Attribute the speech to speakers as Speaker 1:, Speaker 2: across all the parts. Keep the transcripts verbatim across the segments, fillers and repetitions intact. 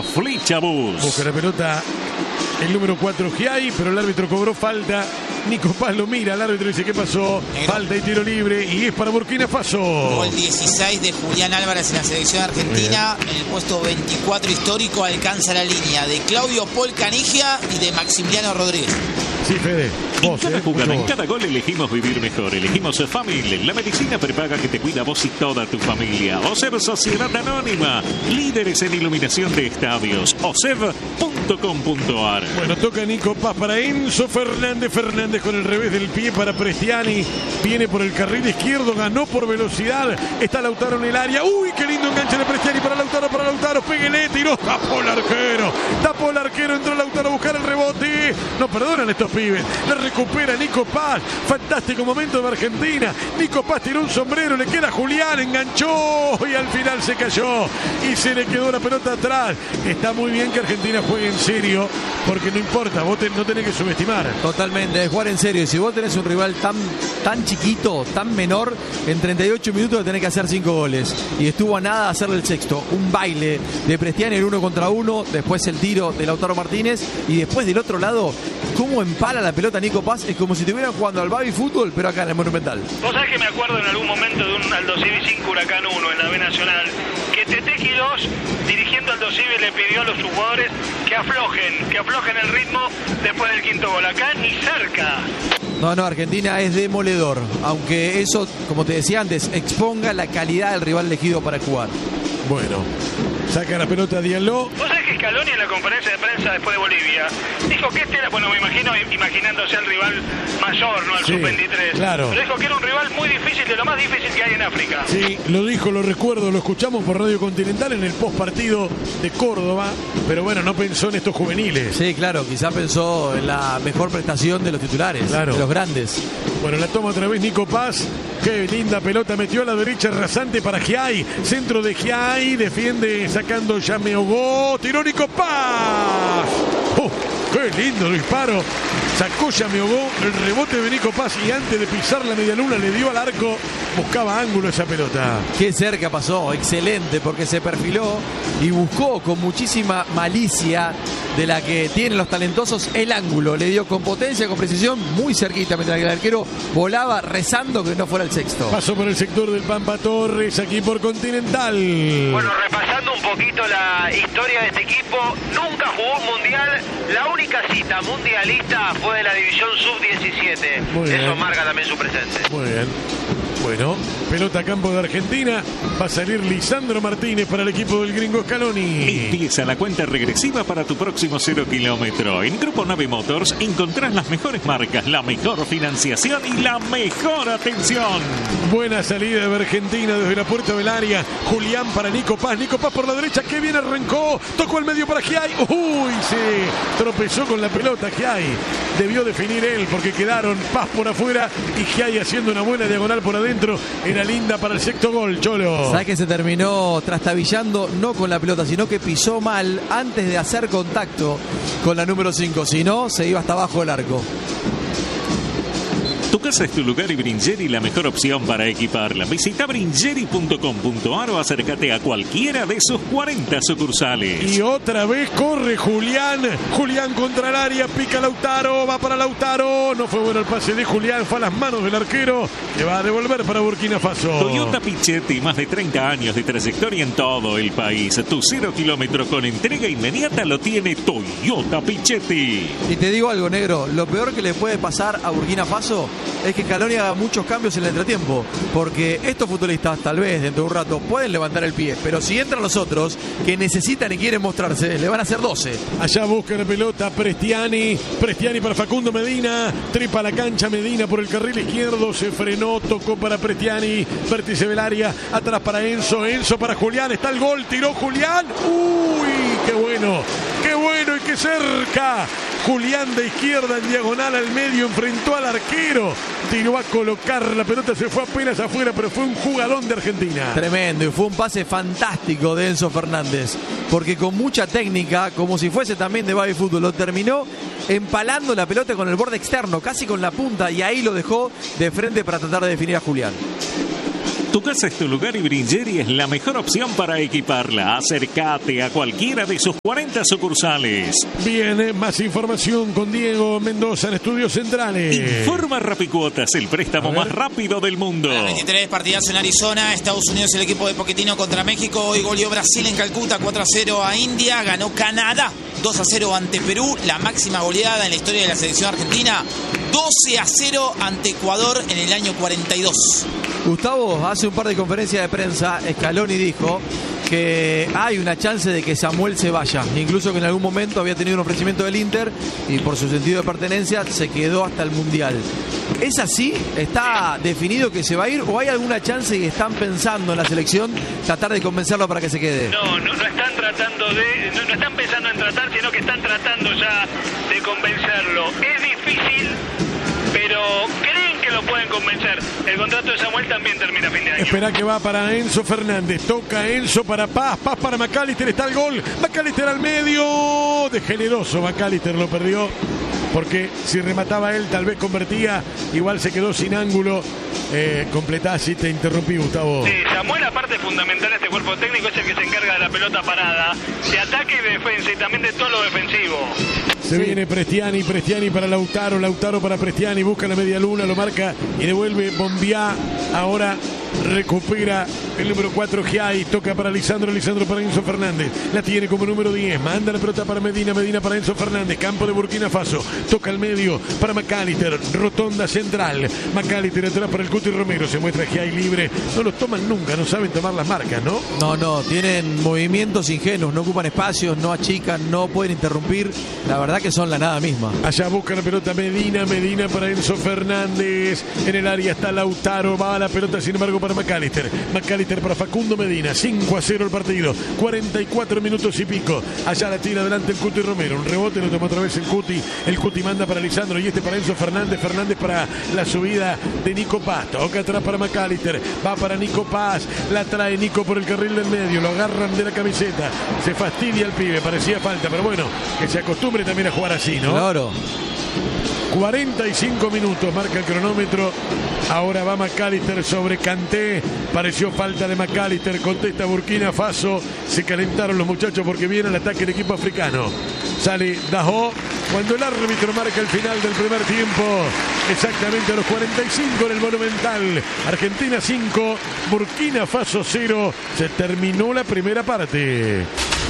Speaker 1: Argentino Flechabús.
Speaker 2: Busca la pelota el número cuatro Giai, pero el árbitro cobró falta. Nico Paz lo mira, el árbitro dice: ¿qué pasó?
Speaker 3: Negro.
Speaker 2: Falta y tiro libre, y es para Burkina Faso.
Speaker 3: Gol dieciséis de Julián Álvarez en la selección argentina. En el puesto veinticuatro histórico alcanza la línea de Claudio Paul Canigia y de Maximiliano Rodríguez.
Speaker 2: Sí, Fede. Vos,
Speaker 1: En cada
Speaker 2: eh,
Speaker 1: jugada, en
Speaker 2: vos.
Speaker 1: cada gol elegimos vivir mejor. Elegimos Family, la medicina prepaga que te cuida vos y toda tu familia. OSEV Sociedad Anónima, líderes en iluminación de estadios. O S E V punto com punto a r.
Speaker 2: Bueno, toca Nico Paz para Enzo Fernández. Fernández con el revés del pie para Prestiani. Viene por el carril izquierdo, ganó por velocidad. Está Lautaro en el área. Uy, qué lindo enganche de Prestiani para Lautaro, para Lautaro. Péguele, tiró, tapó el arquero. Tapó el arquero, entró Lautaro a buscar el rebote. No perdonan estos pibes. La recupera Nico Paz. Fantástico momento de Argentina. Nico Paz tiró un sombrero, le queda Julián, enganchó y al final se cayó y se le quedó la pelota atrás. Está muy bien que Argentina juegue en serio, porque no importa, vos te, no tenés que subestimar.
Speaker 4: Totalmente, es jugar en serio. Si vos tenés un rival tan, tan chiquito, tan menor, en treinta y ocho minutos tenés que hacer cinco goles. Y estuvo a nada de hacerle el sexto. Un baile de Prestiani, el uno contra uno, después el tiro de Lautaro Martínez y después del otro lado, cómo empala la pelota Nico Paz. Es como si estuvieran jugando al baby fútbol, pero acá en el Monumental.
Speaker 5: Vos sabés que me acuerdo en algún momento de un Aldo Civi cinco Huracán uno en la B Nacional, que Tete Quirós, dirigiendo Aldo Civi, le pidió a los jugadores que aflojen, que aflojen el ritmo después del quinto gol. Acá ni cerca.
Speaker 4: No, no, Argentina es demoledor. Aunque eso, como te decía antes, exponga la calidad del rival elegido para jugar.
Speaker 2: Bueno, saca la pelota Diallo.
Speaker 5: Vos sabés que Scaloni en la conferencia de prensa después de Bolivia dijo que este era, bueno, me imagino imaginándose al rival mayor, no al
Speaker 2: Sí,
Speaker 5: sub veintitrés.
Speaker 2: claro.
Speaker 5: Pero dijo que era un rival muy difícil, de lo más difícil que hay en África.
Speaker 2: Sí, lo dijo, lo recuerdo, lo escuchamos por Radio Continental en el post partido de Córdoba, pero bueno, no pensó en estos juveniles.
Speaker 4: Sí, claro, quizá pensó en la mejor prestación de los titulares,
Speaker 2: Claro.
Speaker 4: de los grandes.
Speaker 2: Bueno, la toma otra vez Nico Paz. Qué linda pelota, metió a la derecha rasante para Giai. Centro de Giai, defiende sacando Yameogó. Tiró Nico Paz. ¡Oh, qué lindo disparo! Sacó Yameogó, el rebote de Nico Paz y antes de pisar la medialuna le dio al arco. Buscaba ángulo esa pelota.
Speaker 4: Qué cerca pasó, excelente, porque se perfiló y buscó con muchísima malicia de la que tienen los talentosos el ángulo. Le dio con potencia, con precisión, muy cerquita, mientras que el arquero volaba rezando que no fuera el sexto.
Speaker 2: Pasó por el sector del Pampa Torres, aquí por Continental.
Speaker 5: Bueno, repasando un poquito la historia de este equipo, nunca jugó un mundial. La única cita mundialista fue de la división sub diecisiete.
Speaker 2: Muy bien.
Speaker 5: Eso marca también su presente.
Speaker 2: Muy bien. Bueno, pelota a campo de Argentina. Va a salir Lisandro Martínez para el equipo del gringo Scaloni.
Speaker 1: Empieza la cuenta regresiva para tu próximo cero kilómetro. En Grupo Nave Motors encontrás las mejores marcas, la mejor financiación y la mejor atención.
Speaker 2: Buena salida de Argentina desde la puerta del área. Julián para Nico Paz. Nico Paz por la derecha. Qué bien arrancó. Tocó el medio para Giai. Uy, se tropezó con la pelota Giai. Debió definir él porque quedaron Paz por afuera y Giai haciendo una buena diagonal por adentro. Era linda para el sexto gol, Cholo.
Speaker 4: ¿Sabes que se terminó trastabillando no con la pelota, sino que pisó mal antes de hacer contacto con la número cinco? Si no, se iba hasta abajo del arco.
Speaker 1: Tu casa es tu lugar y Bringeri la mejor opción para equiparla. Visita bringeri punto com punto a r o acércate a cualquiera de sus cuarenta sucursales.
Speaker 2: Y otra vez corre Julián. Julián contra el área. Pica Lautaro. Va para Lautaro. No fue bueno el pase de Julián. Fue a las manos del arquero. Que va a devolver para Burkina Faso.
Speaker 1: Toyota Pichetti, más de treinta años de trayectoria en todo el país. Tu cero kilómetro con entrega inmediata lo tiene Toyota Pichetti.
Speaker 4: Y te digo algo, negro, lo peor que le puede pasar a Burkina Faso es que Scaloni haga muchos cambios en el entretiempo, porque estos futbolistas tal vez dentro de un rato pueden levantar el pie, pero si entran los otros que necesitan y quieren mostrarse, le van a hacer doce.
Speaker 2: Allá busca la pelota Prestiani. Prestiani para Facundo Medina. Tripa la cancha Medina por el carril izquierdo. Se frenó, tocó para Prestiani. Vértice del área. Atrás para Enzo. Enzo para Julián. Está el gol. Tiró Julián. Uy, qué bueno. Qué bueno y qué cerca. Julián de izquierda en diagonal al medio. Enfrentó al arquero. Tiró a colocar la pelota. Se fue apenas afuera, pero fue un jugadón de Argentina.
Speaker 4: Tremendo, y fue un pase fantástico de Enzo Fernández, porque con mucha técnica, como si fuese también de baby fútbol, lo terminó empalando la pelota con el borde externo, casi con la punta, y ahí lo dejó de frente para tratar de definir a Julián.
Speaker 1: Tu casa es tu lugar y Bringeri es la mejor opción para equiparla. Acércate a cualquiera de sus cuarenta sucursales.
Speaker 2: Bien, más información con Diego Mendoza en Estudios Centrales.
Speaker 1: Informa Rapicuotas, el préstamo más rápido del mundo.
Speaker 3: A las veintitrés, partidazo en Arizona. Estados Unidos, el equipo de Pochettino contra México. Hoy goleó Brasil en Calcuta cuatro a cero a India. Ganó Canadá dos a cero ante Perú. La máxima goleada en la historia de la selección argentina. doce a cero ante Ecuador en el año cuarenta y dos.
Speaker 4: Gustavo, hace un par de conferencias de prensa, Scaloni dijo que hay una chance de que Samuel se vaya. Incluso que en algún momento había tenido un ofrecimiento del Inter y por su sentido de pertenencia se quedó hasta el Mundial. ¿Es así? ¿Está definido que se va a ir o hay alguna chance y están pensando en la selección tratar de convencerlo para que se quede?
Speaker 5: No, no, no están tratando de, no, no están pensando en tratar, sino que están tratando ya de convencerlo. Es difícil, pero creen que lo pueden convencer. El contrato de Samuel también termina a fin de año.
Speaker 2: Espera que va para Enzo Fernández. Toca Enzo para Paz. Paz para McAllister. Está el gol. McAllister al medio. De generoso. McAllister lo perdió. Porque si remataba él, tal vez convertía. Igual se quedó sin ángulo. Eh, completá, si te interrumpí, Gustavo.
Speaker 5: Sí, Samuel, aparte fundamental de este cuerpo técnico, es el que se encarga de la pelota parada, de ataque y de defensa, y también de todo lo defensivo.
Speaker 2: Se sí. viene Prestiani, Prestiani para Lautaro, Lautaro para Prestiani, busca la media luna, lo marca y devuelve Bombiá. Ahora recupera el número cuatro Giai, toca para Lisandro, Lisandro para Enzo Fernández, la tiene como número diez, manda la pelota para Medina, Medina para Enzo Fernández, campo de Burkina Faso, toca al medio para McAllister, rotonda central, McAllister atrás para el Cuti Romero, se muestra Giai libre, no los toman nunca, no saben tomar las marcas, ¿no?
Speaker 4: No, no, tienen movimientos ingenuos, no ocupan espacios, no achican, no pueden interrumpir, la verdad que son la nada misma.
Speaker 2: Allá busca la pelota Medina, Medina para Enzo Fernández, en el área está Lautaro, va a la pelota sin embargo para McAllister, McAllister para Facundo Medina, cinco a cero el partido, cuarenta y cuatro minutos y pico, allá la tira adelante el Cuti Romero, un rebote, lo toma otra vez el Cuti, el Cuti manda para Lisandro y este para Enzo Fernández, Fernández para la subida de Nico Paz, toca atrás para McAllister, va para Nico Paz, la trae Nico por el carril del medio, lo agarran de la camiseta, se fastidia el pibe, parecía falta, pero bueno, que se acostumbre también a jugar así, ¿no?
Speaker 4: Claro.
Speaker 2: cuarenta y cinco minutos, marca el cronómetro. Ahora va McAllister sobre Kanté. Pareció falta de McAllister. Contesta Burkina Faso. Se calentaron los muchachos porque viene el ataque del equipo africano. Sale Daho. Cuando el árbitro marca el final del primer tiempo. Exactamente a los cuarenta y cinco en el Monumental. Argentina cinco, Burkina Faso cero. Se terminó la primera parte.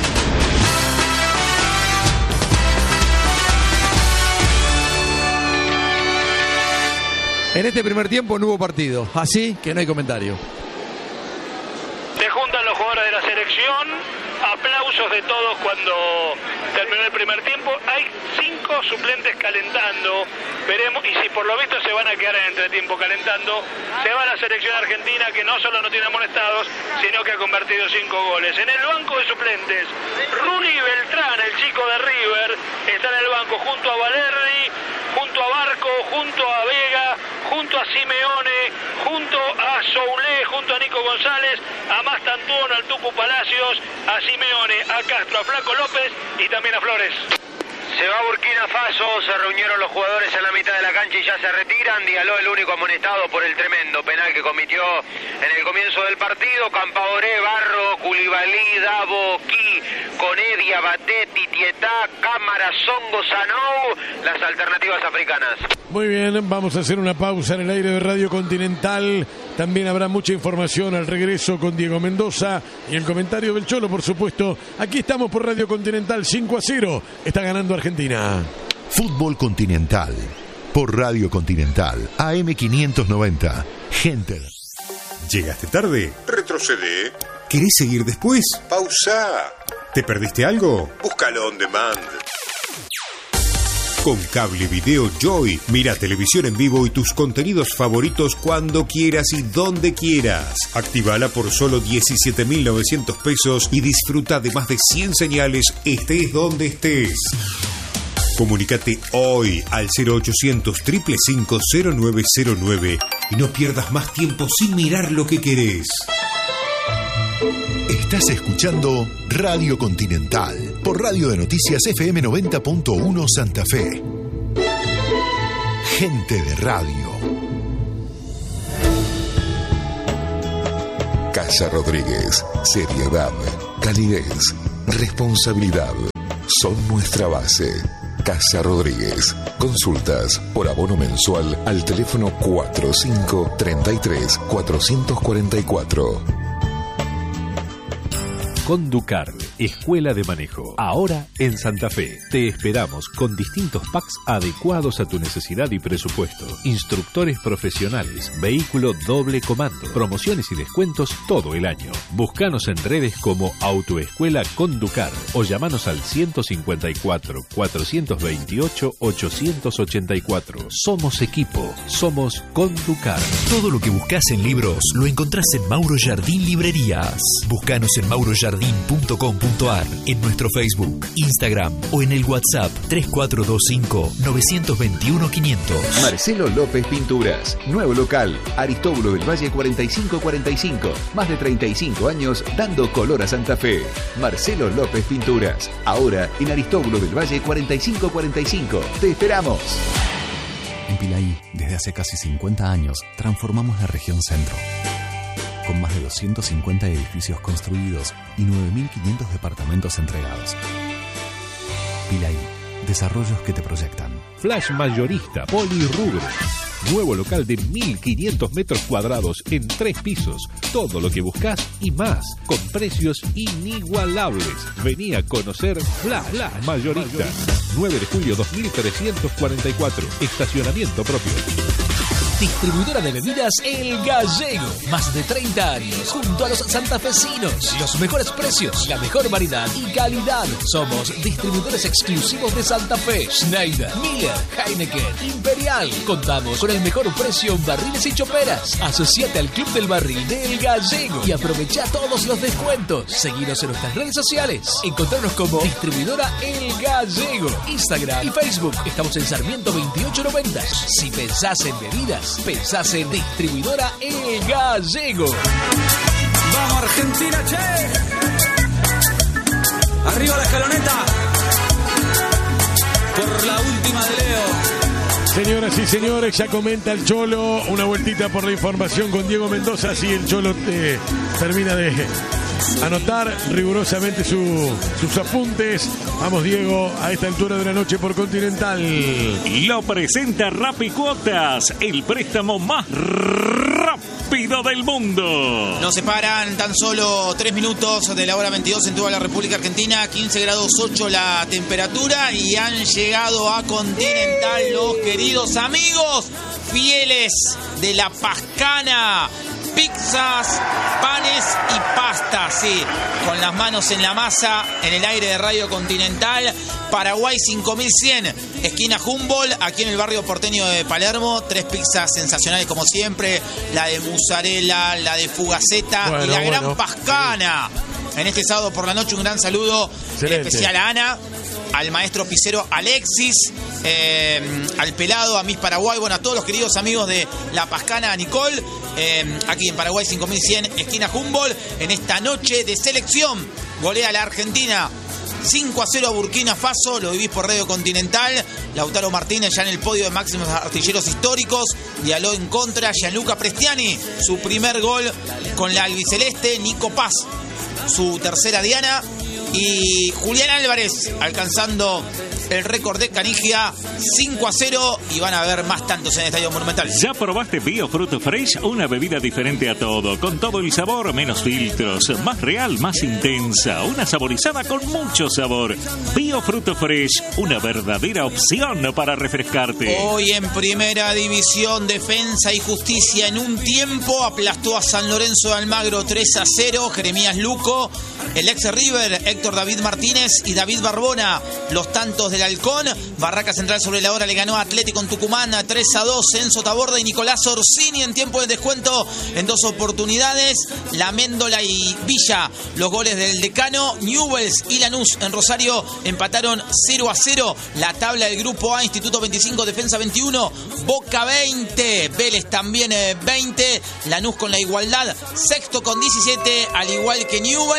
Speaker 4: En este primer tiempo no hubo partido, así que no hay comentario.
Speaker 5: Se juntan los jugadores de la selección, aplausos de todos cuando terminó el primer tiempo. Hay cinco suplentes calentando, veremos, y si por lo visto se van a quedar en entretiempo calentando, se va la selección argentina, que no solo no tiene amonestados, sino que ha convertido cinco goles. En el banco de suplentes, Ruli Beltrán, el chico de River, está en el banco junto a Valerdi, junto a Barco, junto a Vega, junto a Simeone, junto a Soulé, junto a Nico González, a Mastantuono, al Tucu Palacios, a Simeone, a Castro, a Flaco López y también a Flores.
Speaker 6: Se va Burkina Faso, se reunieron los jugadores en la mitad de la cancha y ya se retiran. Diallo el único amonestado por el tremendo penal que cometió en el comienzo del partido. Campaoré, Barro, Koulibaly, Davo, Ki, Conedia, Batetti, Tietá, Cámara, Songo, Sanou, las alternativas africanas.
Speaker 2: Muy bien, vamos a hacer una pausa en el aire de Radio Continental. También habrá mucha información al regreso con Diego Mendoza y el comentario del Cholo, por supuesto. Aquí estamos por Radio Continental, cinco a cero. Está ganando Argentina.
Speaker 7: Fútbol Continental. Por Radio Continental, A M quinientos noventa. Gente.
Speaker 8: ¿Llegaste tarde?
Speaker 9: Retrocede.
Speaker 8: ¿Querés seguir después?
Speaker 9: Pausa.
Speaker 8: ¿Te perdiste algo?
Speaker 9: Búscalo on demand.
Speaker 8: Con Cable Video Joy, mira televisión en vivo y tus contenidos favoritos cuando quieras y donde quieras. Actívala por solo diecisiete mil novecientos pesos y disfruta de más de cien señales, estés donde estés. Comunícate hoy al cero ochocientos, cinco cinco cinco, cero nueve cero nueve y no pierdas más tiempo sin mirar lo que querés.
Speaker 7: Estás escuchando Radio Continental por Radio de Noticias F M noventa punto uno Santa Fe. Gente de radio. Casa Rodríguez. Seriedad, calidez, responsabilidad son nuestra base. Casa Rodríguez. Consultas por abono mensual al teléfono cuatro cinco tres tres cuatro cuatro cuatro.
Speaker 10: Conducar, Escuela de Manejo. Ahora en Santa Fe. Te esperamos con distintos packs adecuados a tu necesidad y presupuesto. Instructores profesionales, vehículo doble comando, promociones y descuentos todo el año. Búscanos en redes como Autoescuela Conducar o llamanos al ciento cincuenta y cuatro, cuatrocientos veintiocho, ochocientos ochenta y cuatro. Somos equipo, somos Conducar.
Speaker 11: Todo lo que buscas en libros lo encontrás en Mauro Jardín Librerías. Búscanos en mauro jardín punto com punto ar, en nuestro Facebook, Instagram o en el WhatsApp tres cuatro dos cinco, nueve dos uno, quinientos.
Speaker 12: Marcelo López Pinturas. Nuevo local, Aristóbulo del Valle cuarenta y cinco cuarenta y cinco. Más de treinta y cinco años dando color a Santa Fe. Marcelo López Pinturas. Ahora en Aristóbulo del Valle cuarenta y cinco cuarenta y cinco. ¡Te esperamos!
Speaker 13: En Pilaí, desde hace casi cincuenta años, transformamos la región centro. Con más de doscientos cincuenta edificios construidos y nueve mil quinientos departamentos entregados. Pilaí, desarrollos que te proyectan.
Speaker 10: Flash Mayorista Polirrubro. Nuevo local de mil quinientos metros cuadrados en tres pisos. Todo lo que buscas y más, con precios inigualables. Vení a conocer Flash, Flash Mayorista. nueve de julio dos mil trescientos cuarenta y cuatro. Estacionamiento propio.
Speaker 11: Distribuidora de bebidas El Gallego. Más de treinta años junto a los santafesinos. Los mejores precios, la mejor variedad y calidad. Somos distribuidores exclusivos de Santa Fe. Schneider, Miller, Heineken, Imperial. Contamos con el mejor precio en barriles y choperas. Asociate al Club del Barril de El Gallego y aprovecha todos los descuentos. Seguinos en nuestras redes sociales. Encontrarnos como Distribuidora El Gallego. Instagram y Facebook. Estamos en Sarmiento veintiocho noventa. Si pensás en bebidas, pensás en Distribuidora El Gallego.
Speaker 14: ¡Vamos Argentina, che! ¡Arriba la escaloneta! Por la última de Leo.
Speaker 2: Señoras y señores, ya comenta el Cholo. Una vueltita por la información con Diego Mendoza. Así el Cholo eh, termina de anotar rigurosamente su, sus apuntes. Vamos, Diego, a esta altura de la noche por Continental.
Speaker 1: Lo presenta Rapicuotas, el préstamo más rápido del mundo.
Speaker 3: Nos separan tan solo tres minutos de la hora veintidós en toda la República Argentina. quince grados ocho la temperatura y han llegado a Continental los queridos amigos fieles de la Pascana. Pizzas, panes y pastas, sí, con las manos en la masa, en el aire de Radio Continental. Paraguay cinco mil cien, esquina Humboldt, aquí en el barrio porteño de Palermo. Tres pizzas sensacionales como siempre, la de mozzarella, la de fugaceta bueno, y la bueno. gran Pascana. En este sábado por la noche un gran saludo en especial a Ana, al maestro pizzero Alexis, eh, al pelado, a Miss Paraguay, bueno, a todos los queridos amigos de La Pascana, a Nicole, eh, aquí en Paraguay cinco mil cien, esquina Humboldt, en esta noche de selección. Golea la Argentina cinco a cero a Burkina Faso, lo vivís por Radio Continental. Lautaro Martínez ya en el podio de máximos artilleros históricos. Dialó en contra, Gianluca Prestiani, su primer gol con la albiceleste. Nico Paz, su tercera diana. Y Julián Álvarez alcanzando el récord de Canigia, cinco a cero, y van a haber más tantos en el Estadio Monumental.
Speaker 1: ¿Ya probaste Bio Fruto Fresh? Una bebida diferente a todo, con todo el sabor, menos filtros, más real, más intensa, una saborizada con mucho sabor. Bio Fruto Fresh, una verdadera opción para refrescarte.
Speaker 3: Hoy en Primera División, Defensa y Justicia en un tiempo aplastó a San Lorenzo de Almagro tres a cero. Jeremías Luco, el ex River, Héctor David Martínez y David Barbona, los tantos del Halcón. Barraca Central sobre la hora le ganó a Atlético en Tucumán a tres a dos. Enzo Taborda y Nicolás Orsini en tiempo de descuento en dos oportunidades. La Méndola y Villa, los goles del Decano. Newells y Lanús en Rosario empataron cero a cero. La tabla del Grupo A: Instituto veinticinco, Defensa veintiuno, Boca veinte, Vélez también veinte. Lanús con la igualdad, sexto con diecisiete, al igual que Newells.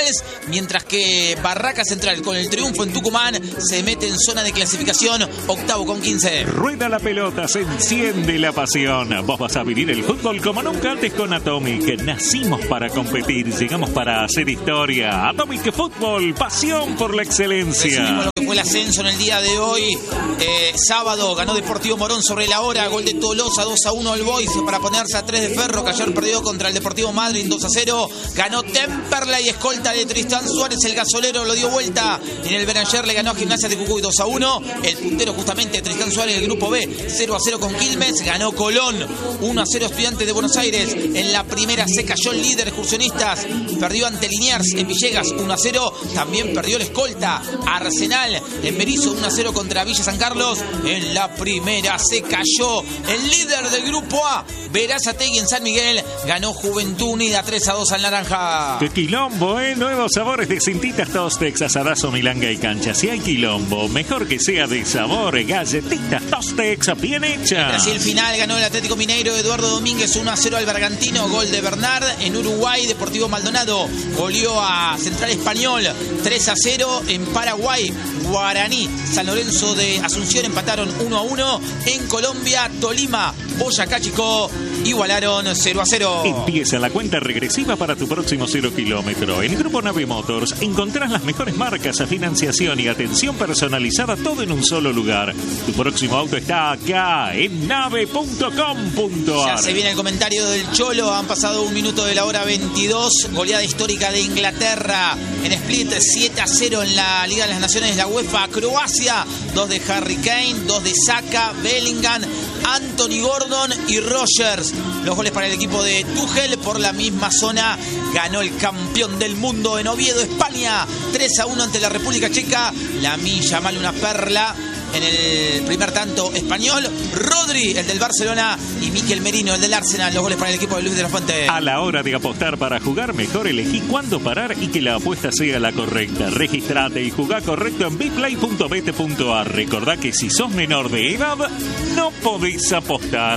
Speaker 3: mientras que Barraca Central con el triunfo en Tucumán se mete en zona de clasificación, octavo con quince.
Speaker 1: Rueda la pelota, se enciende la pasión. Vos vas a vivir el fútbol como nunca antes con Atomic. Nacimos para competir, llegamos para hacer historia. Atomic Fútbol, pasión por la excelencia.
Speaker 3: Recibimos lo que fue el ascenso en el día de hoy. Eh, sábado ganó Deportivo Morón sobre la hora, gol de Tolosa, dos a uno el Boys para ponerse a tres de Ferro, que ayer perdió contra el Deportivo Madryn dos a cero. Ganó Temperley, escolta de Tristán Suárez, el gasolero lo dio vuelta. En el Benayer le ganó a Gimnasia de Jujuy dos a uno. El puntero justamente Tristán Suárez del grupo B, cero a cero con Quilmes. Ganó Colón, uno a cero Estudiantes de Buenos Aires. En la primera se cayó el líder Excursionistas, perdió ante Liniers en Villegas uno a cero. También perdió el escolta Arsenal en Berizo uno a cero contra Villa San Carlos. En la primera se cayó el líder del grupo A, Berazategui en San Miguel. Ganó Juventud Unida tres a dos al Naranja.
Speaker 1: ¡Qué quilombo, eh! Nuevos sabores de cintitas Tostex, asadazo, milanga y cancha. Si hay quilombo, mejor que sea de sabor. Galletitas Tostex, bien hecha.
Speaker 3: Brasil final, ganó el Atlético Mineiro, Eduardo Domínguez uno a cero al Bergantino, gol de Bernard. En Uruguay, Deportivo Maldonado goleó a Central Español tres a cero. En Paraguay, Guaraní, San Lorenzo de Asunción empataron uno a uno. En Colombia, Tolima, Boyacá Chicó igualaron cero a cero.
Speaker 1: Empieza la cuenta regresiva para tu próximo cero kilómetro. En Grupo Nave Motors encontrás las mejores marcas, financiación y atención personalizada, todo en un solo lugar. Tu próximo auto está acá en nave punto com punto ar.
Speaker 3: Ya se viene el comentario del Cholo. Han pasado un minuto de la hora veintidós. Goleada histórica de Inglaterra en Split, siete a cero en la Liga de las Naciones de la UEFA. Croacia, dos de Harry Kane, dos de Saka, Bellingham, Anthony Gordon y Rogers. Los goles para el equipo de Tuchel. Por la misma zona ganó el campeón del mundo en Oviedo, España, tres a uno ante la República Checa. Lamine Yamal, una perla en el primer tanto español. Rodri, el del Barcelona, y Mikel Merino, el del Arsenal. Los goles para el equipo de Luis de la Fuente.
Speaker 1: A la hora de apostar para jugar mejor, elegí cuándo parar y que la apuesta sea la correcta. Registrate y jugá correcto en biplay punto bet punto ar. Recordá que si sos menor de edad, no podés apostar.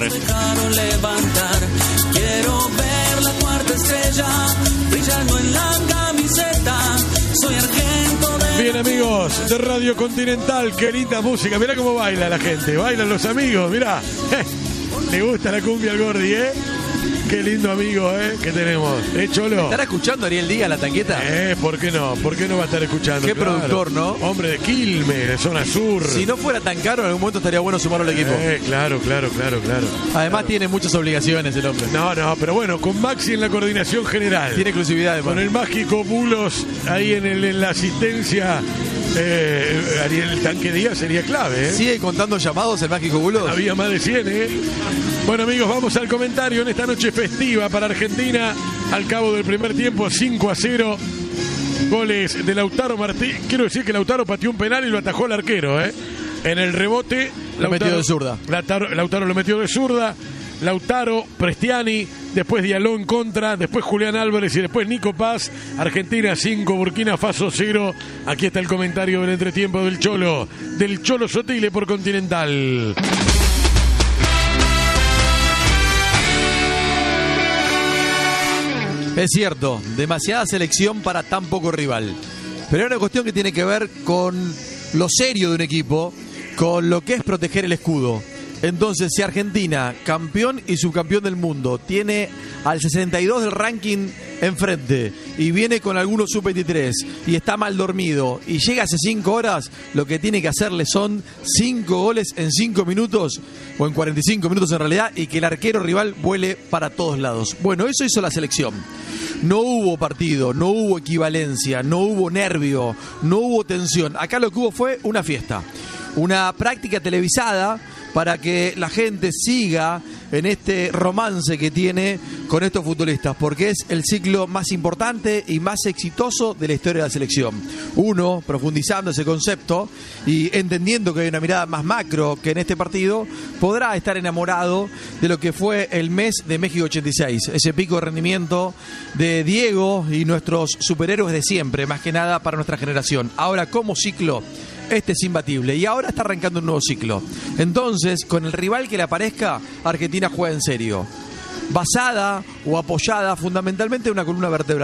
Speaker 14: Levantar. Quiero ver la cuarta estrella brillando en la camiseta. Soy argento de...
Speaker 2: Bien, amigos de Radio Continental, qué linda música. Mirá cómo baila la gente, bailan los amigos, mirá. Le gusta la cumbia al Gordi, ¿eh? Qué lindo amigo, ¿eh? Que tenemos. ¿Eh, Cholo?
Speaker 4: ¿Estará escuchando Ariel Díaz la tanqueta?
Speaker 2: Eh, ¿por qué no? ¿Por qué no va a estar escuchando?
Speaker 4: Qué
Speaker 2: Claro.
Speaker 4: productor, ¿no?
Speaker 2: Hombre de Quilmes, de zona sur.
Speaker 4: Si no fuera tan caro, en algún momento estaría bueno sumarlo al equipo.
Speaker 2: Eh, claro, claro, claro, claro.
Speaker 4: Además
Speaker 2: claro.
Speaker 4: tiene muchas obligaciones el hombre.
Speaker 2: No, no, pero bueno, con Maxi en la coordinación general.
Speaker 4: Tiene exclusividad además.
Speaker 2: Con el mágico Bulos ahí en, el, en la asistencia. Eh, Ariel el Tanque Díaz sería clave, ¿eh?
Speaker 4: ¿Sigue contando llamados el mágico Bulos?
Speaker 2: Había más de cien, ¿eh? Bueno, amigos, vamos al comentario en esta noche festiva para Argentina. Al cabo del primer tiempo, cinco a cero. Goles de Lautaro Martínez. Quiero decir que Lautaro pateó un penal y lo atajó el arquero, ¿eh? En el rebote.
Speaker 4: Lo
Speaker 2: Lautaro,
Speaker 4: metió de zurda.
Speaker 2: Lautaro, Lautaro lo metió de zurda. Lautaro, Prestiani, después Diallo en contra, después Julián Álvarez y después Nico Paz. Argentina cinco, Burkina Faso cero. Aquí está el comentario del entretiempo del Cholo, del Cholo Sotile por Continental.
Speaker 4: Es cierto, demasiada selección para tan poco rival. Pero hay una cuestión que tiene que ver con lo serio de un equipo, con lo que es proteger el escudo. Entonces, si Argentina, campeón y subcampeón del mundo, tiene al sesenta y dos del ranking enfrente y viene con algunos sub veintitrés y está mal dormido y llega hace cinco horas, lo que tiene que hacerle son cinco goles en cinco minutos o en cuarenta y cinco minutos en realidad, y que el arquero rival vuele para todos lados. Bueno, eso hizo la selección. No hubo partido, no hubo equivalencia, no hubo nervio, no hubo tensión. Acá lo que hubo fue una fiesta, una práctica televisada para que la gente siga en este romance que tiene con estos futbolistas, porque es el ciclo más importante y más exitoso de la historia de la selección. Uno, profundizando ese concepto y entendiendo que hay una mirada más macro que en este partido, podrá estar enamorado de lo que fue el mes de México ochenta y seis, ese pico de rendimiento de Diego y nuestros superhéroes de siempre, más que nada para nuestra generación. Ahora, como ciclo, este es imbatible y ahora está arrancando un nuevo ciclo. Entonces, con el rival que le aparezca, Argentina juega en serio, basada o apoyada fundamentalmente en una columna vertebral.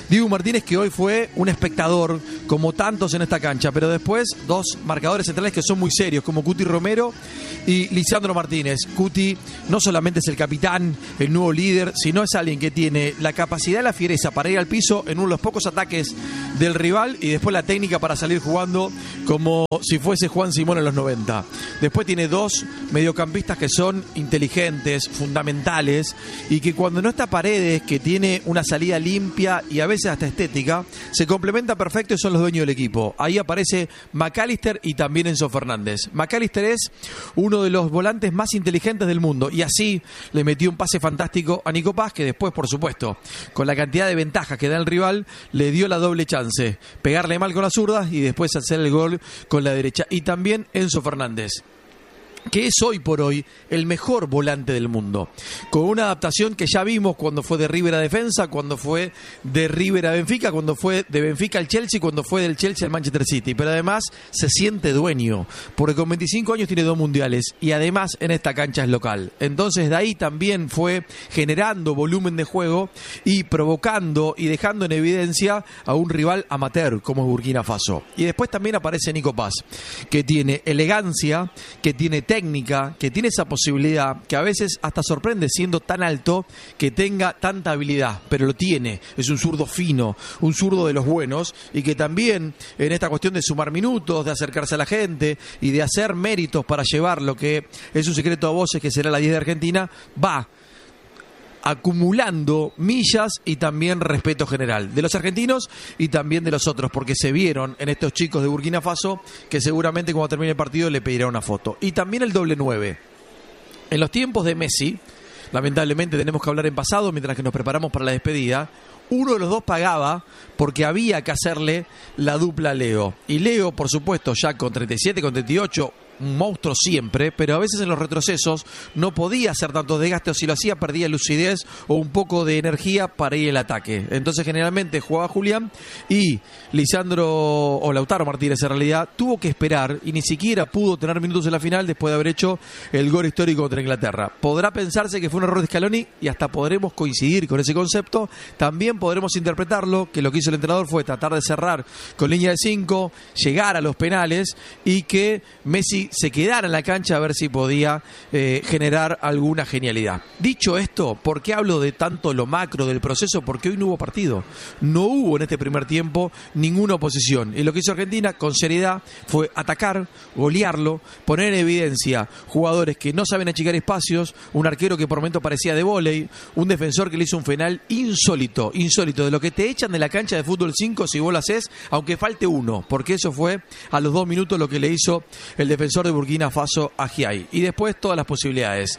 Speaker 4: Dibu Martínez, que hoy fue un espectador, como tantos en esta cancha, pero después dos marcadores centrales que son muy serios, como Cuti Romero y Lisandro Martínez. Cuti no solamente es el capitán, el nuevo líder, sino es alguien que tiene la capacidad, la fiereza para ir al piso en uno de los pocos ataques del rival y después la técnica para salir jugando como si fuese Juan Simón en los noventa. Después tiene dos mediocampistas que son inteligentes, fundamentales, y que cuando no está Paredes, que tiene una salida limpia y a veces hasta estética, se complementa perfecto y son los dueños del equipo. Ahí aparece McAllister y también Enzo Fernández. McAllister es uno de los volantes más inteligentes del mundo y así le metió un pase fantástico a Nico Paz, que después, por supuesto, con la cantidad de ventajas que da el rival, le dio la doble chance, pegarle mal con las zurdas y después hacer el gol con la derecha. Y también Enzo Fernández, que es hoy por hoy el mejor volante del mundo, con una adaptación que ya vimos cuando fue de River a Defensa, cuando fue de River a Benfica, cuando fue de Benfica al Chelsea, cuando fue del Chelsea al Manchester City, pero además se siente dueño, porque con veinticinco años tiene dos mundiales y además en esta cancha es local. Entonces de ahí también fue generando volumen de juego y provocando y dejando en evidencia a un rival amateur como es Burkina Faso. Y después también aparece Nico Paz, que tiene elegancia, que tiene técnica, que tiene esa posibilidad, que a veces hasta sorprende siendo tan alto que tenga tanta habilidad, pero lo tiene. Es un zurdo fino, un zurdo de los buenos, y que también en esta cuestión de sumar minutos, de acercarse a la gente y de hacer méritos para llevar lo que es un secreto a voces, que será la diez de Argentina, va acumulando millas y también respeto general de los argentinos y también de los otros, porque se vieron en estos chicos de Burkina Faso que seguramente cuando termine el partido le pedirá una foto. Y también el doble nueve. En los tiempos de Messi, lamentablemente tenemos que hablar en pasado mientras que nos preparamos para la despedida, uno de los dos pagaba porque había que hacerle la dupla a Leo. Y Leo, por supuesto, ya con treinta y siete, con treinta y ocho, un monstruo siempre, pero a veces en los retrocesos no podía hacer tantos desgastes, o si lo hacía perdía lucidez o un poco de energía para ir al ataque. Entonces generalmente jugaba Julián y Lisandro o Lautaro Martínez en realidad tuvo que esperar y ni siquiera pudo tener minutos en la final después de haber hecho el gol histórico contra Inglaterra. Podrá pensarse que fue un error de Scaloni y hasta podremos coincidir con ese concepto. También podremos interpretarlo que lo que hizo el entrenador fue tratar de cerrar con línea de cinco, llegar a los penales y que Messi se quedara en la cancha a ver si podía eh, generar alguna genialidad. Dicho esto, ¿por qué hablo de tanto lo macro del proceso? Porque hoy no hubo partido. No hubo en este primer tiempo ninguna oposición. Y lo que hizo Argentina con seriedad fue atacar, golearlo, poner en evidencia jugadores que no saben achicar espacios, un arquero que por momento parecía de vóley, un defensor que le hizo un penal insólito, insólito, de lo que te echan de la cancha de fútbol cinco si vos lo haces, aunque falte uno, porque eso fue a los dos minutos lo que le hizo el defensor de Burkina Faso a Giai. Y después todas las posibilidades.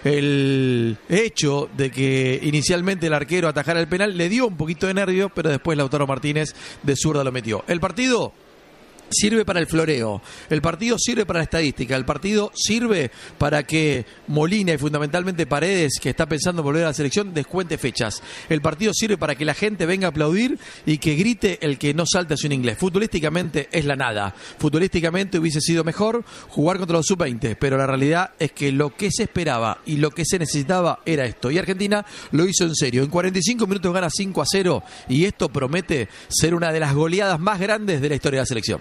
Speaker 4: El hecho de que inicialmente el arquero atajara el penal le dio un poquito de nervio, pero después Lautaro Martínez de zurda lo metió. El partido sirve para el floreo, el partido sirve para la estadística, el partido sirve para que Molina y fundamentalmente Paredes, que está pensando en volver a la selección, descuente fechas. El partido sirve para que la gente venga a aplaudir y que grite el que no salta hacia un inglés. Futbolísticamente es la nada. Futbolísticamente hubiese sido mejor jugar contra los sub veinte, pero la realidad es que lo que se esperaba y lo que se necesitaba era esto. Y Argentina lo hizo en serio. En cuarenta y cinco minutos gana cinco a cero y esto promete ser una de las goleadas más grandes de la historia de la selección.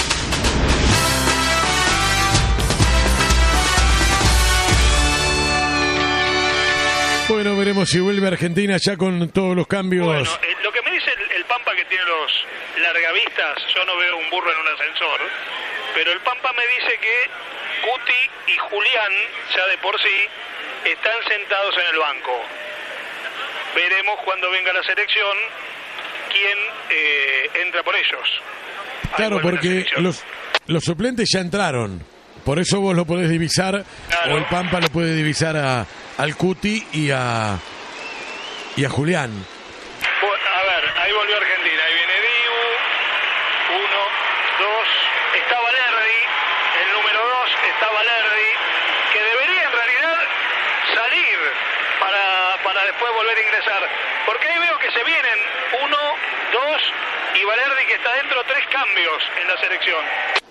Speaker 2: Bueno, veremos si vuelve Argentina ya con todos los cambios.
Speaker 5: Bueno, eh, lo que me dice el, el Pampa, que tiene los largavistas, yo no veo un burro en un ascensor, pero el Pampa me dice que Cuti y Julián, ya de por sí, están sentados en el banco. Veremos cuando venga la selección quién eh, entra por ellos.
Speaker 2: Claro, porque los, los suplentes ya entraron. Por eso vos lo podés divisar, claro. O el Pampa lo puede divisar a, al Cuti y a, y a Julián.
Speaker 5: A ver, ahí volvió Argentina. Ahí viene Dibu. Uno, dos. Está Valerdi. El número dos está Valerdi. Que debería en realidad salir para, para después volver a ingresar. Porque ahí veo que se vienen uno, dos y Valerdi, que está dentro, tres cambios en la selección.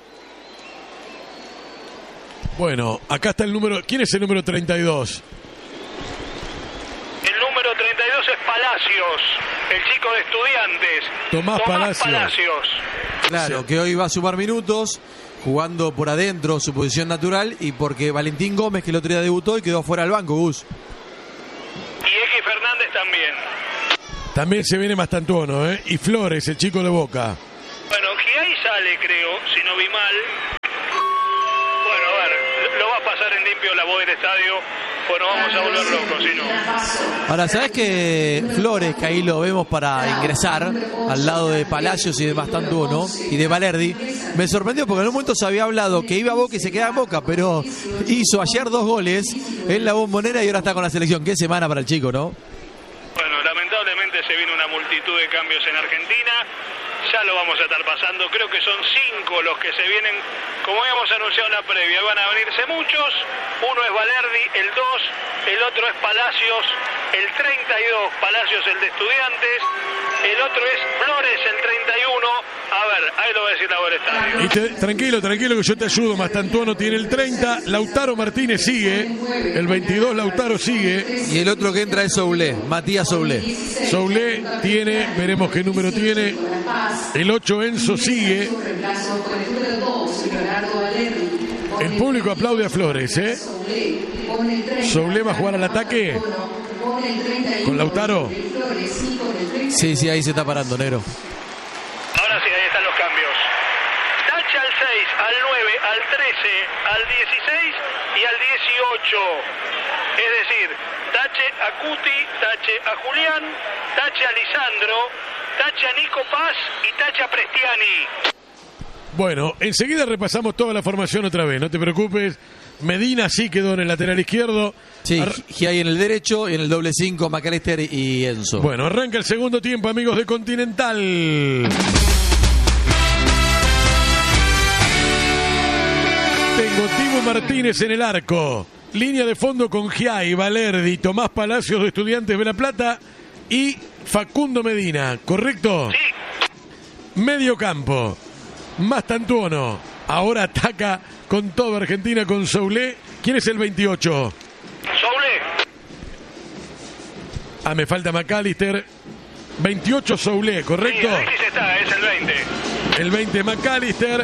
Speaker 2: Bueno, acá está el número. ¿Quién es el número treinta y dos?
Speaker 5: El número treinta y dos es Palacios. el chico de Estudiantes,
Speaker 2: Tomás,
Speaker 5: Tomás
Speaker 2: Palacios.
Speaker 5: Palacios.
Speaker 4: Claro, que hoy va a sumar minutos, jugando por adentro su posición natural, y porque Valentín Gómez, que el otro día debutó y quedó fuera del banco, Gus.
Speaker 5: Y X Fernández también.
Speaker 2: También se viene Mastantuono, ¿eh? Y Flores, el chico de Boca.
Speaker 5: Bueno, Giai sale, creo, si no vi mal. Bueno, a ver, lo va a pasar en limpio la voz del estadio, pues nos vamos a volver locos, si no.
Speaker 4: Ahora, ¿sabés que Flores, que ahí lo vemos para ingresar, al lado de Palacios y de Mastantuono y de Valerdi, me sorprendió porque en un momento se había hablado que iba a Boca y se quedaba en Boca, pero hizo ayer dos goles en la Bombonera y ahora está con la selección? Qué semana para el chico, ¿no?
Speaker 5: Bueno, lamentablemente se viene una multitud de cambios en Argentina. Ya lo vamos a estar pasando. Creo que son cinco los que se vienen, como habíamos anunciado en la previa. Van a venirse muchos. Uno es Valerdi, el dos, el otro es Palacios, el treinta y dos, Palacios el de Estudiantes, el otro es Flores, el treinta y uno. A ver, ahí lo va a decir la voz del estadio.
Speaker 2: Y te, tranquilo, tranquilo que yo te ayudo. Mastantuono tiene el treinta, Lautaro Martínez sigue, el veintidós Lautaro sigue.
Speaker 4: Y el otro que entra es Soulé, Matías Soulé.
Speaker 2: Soulé tiene, veremos qué número tiene. El ocho Enzo sigue. El público aplaude a Flores, ¿eh? Soulé va a jugar al ataque con Lautaro.
Speaker 4: Sí, sí, ahí se está parando, negro.
Speaker 5: Ahora sí, ahí están los cambios. Tacha al seis, al nueve, al trece, al dieciséis y al dieciocho. Es decir, tache a Cuti, tache a Julián, tache a Lisandro, tache a Nico Paz y tache a Prestiani.
Speaker 2: Bueno, enseguida repasamos toda la formación otra vez, no te preocupes. Medina sí quedó en el lateral izquierdo.
Speaker 4: Sí,
Speaker 2: Ar-
Speaker 4: Giai en el derecho y en el doble cinco, McAllister y Enzo.
Speaker 2: Bueno, arranca el segundo tiempo, amigos de Continental. Tengo Timo Martínez en el arco. Línea de fondo con Giai, Valerdi, Tomás Palacios de Estudiantes de La Plata y Facundo Medina, ¿correcto?
Speaker 5: Sí.
Speaker 2: Medio campo. Mastantuono. Ahora ataca con toda Argentina con Soulé. ¿Quién es el veintiocho?
Speaker 5: Soulé.
Speaker 2: Ah, me falta McAllister. veintiocho Soulé, ¿correcto?
Speaker 5: Sí, Alexis está, es el veinte.
Speaker 2: El veinte McAllister.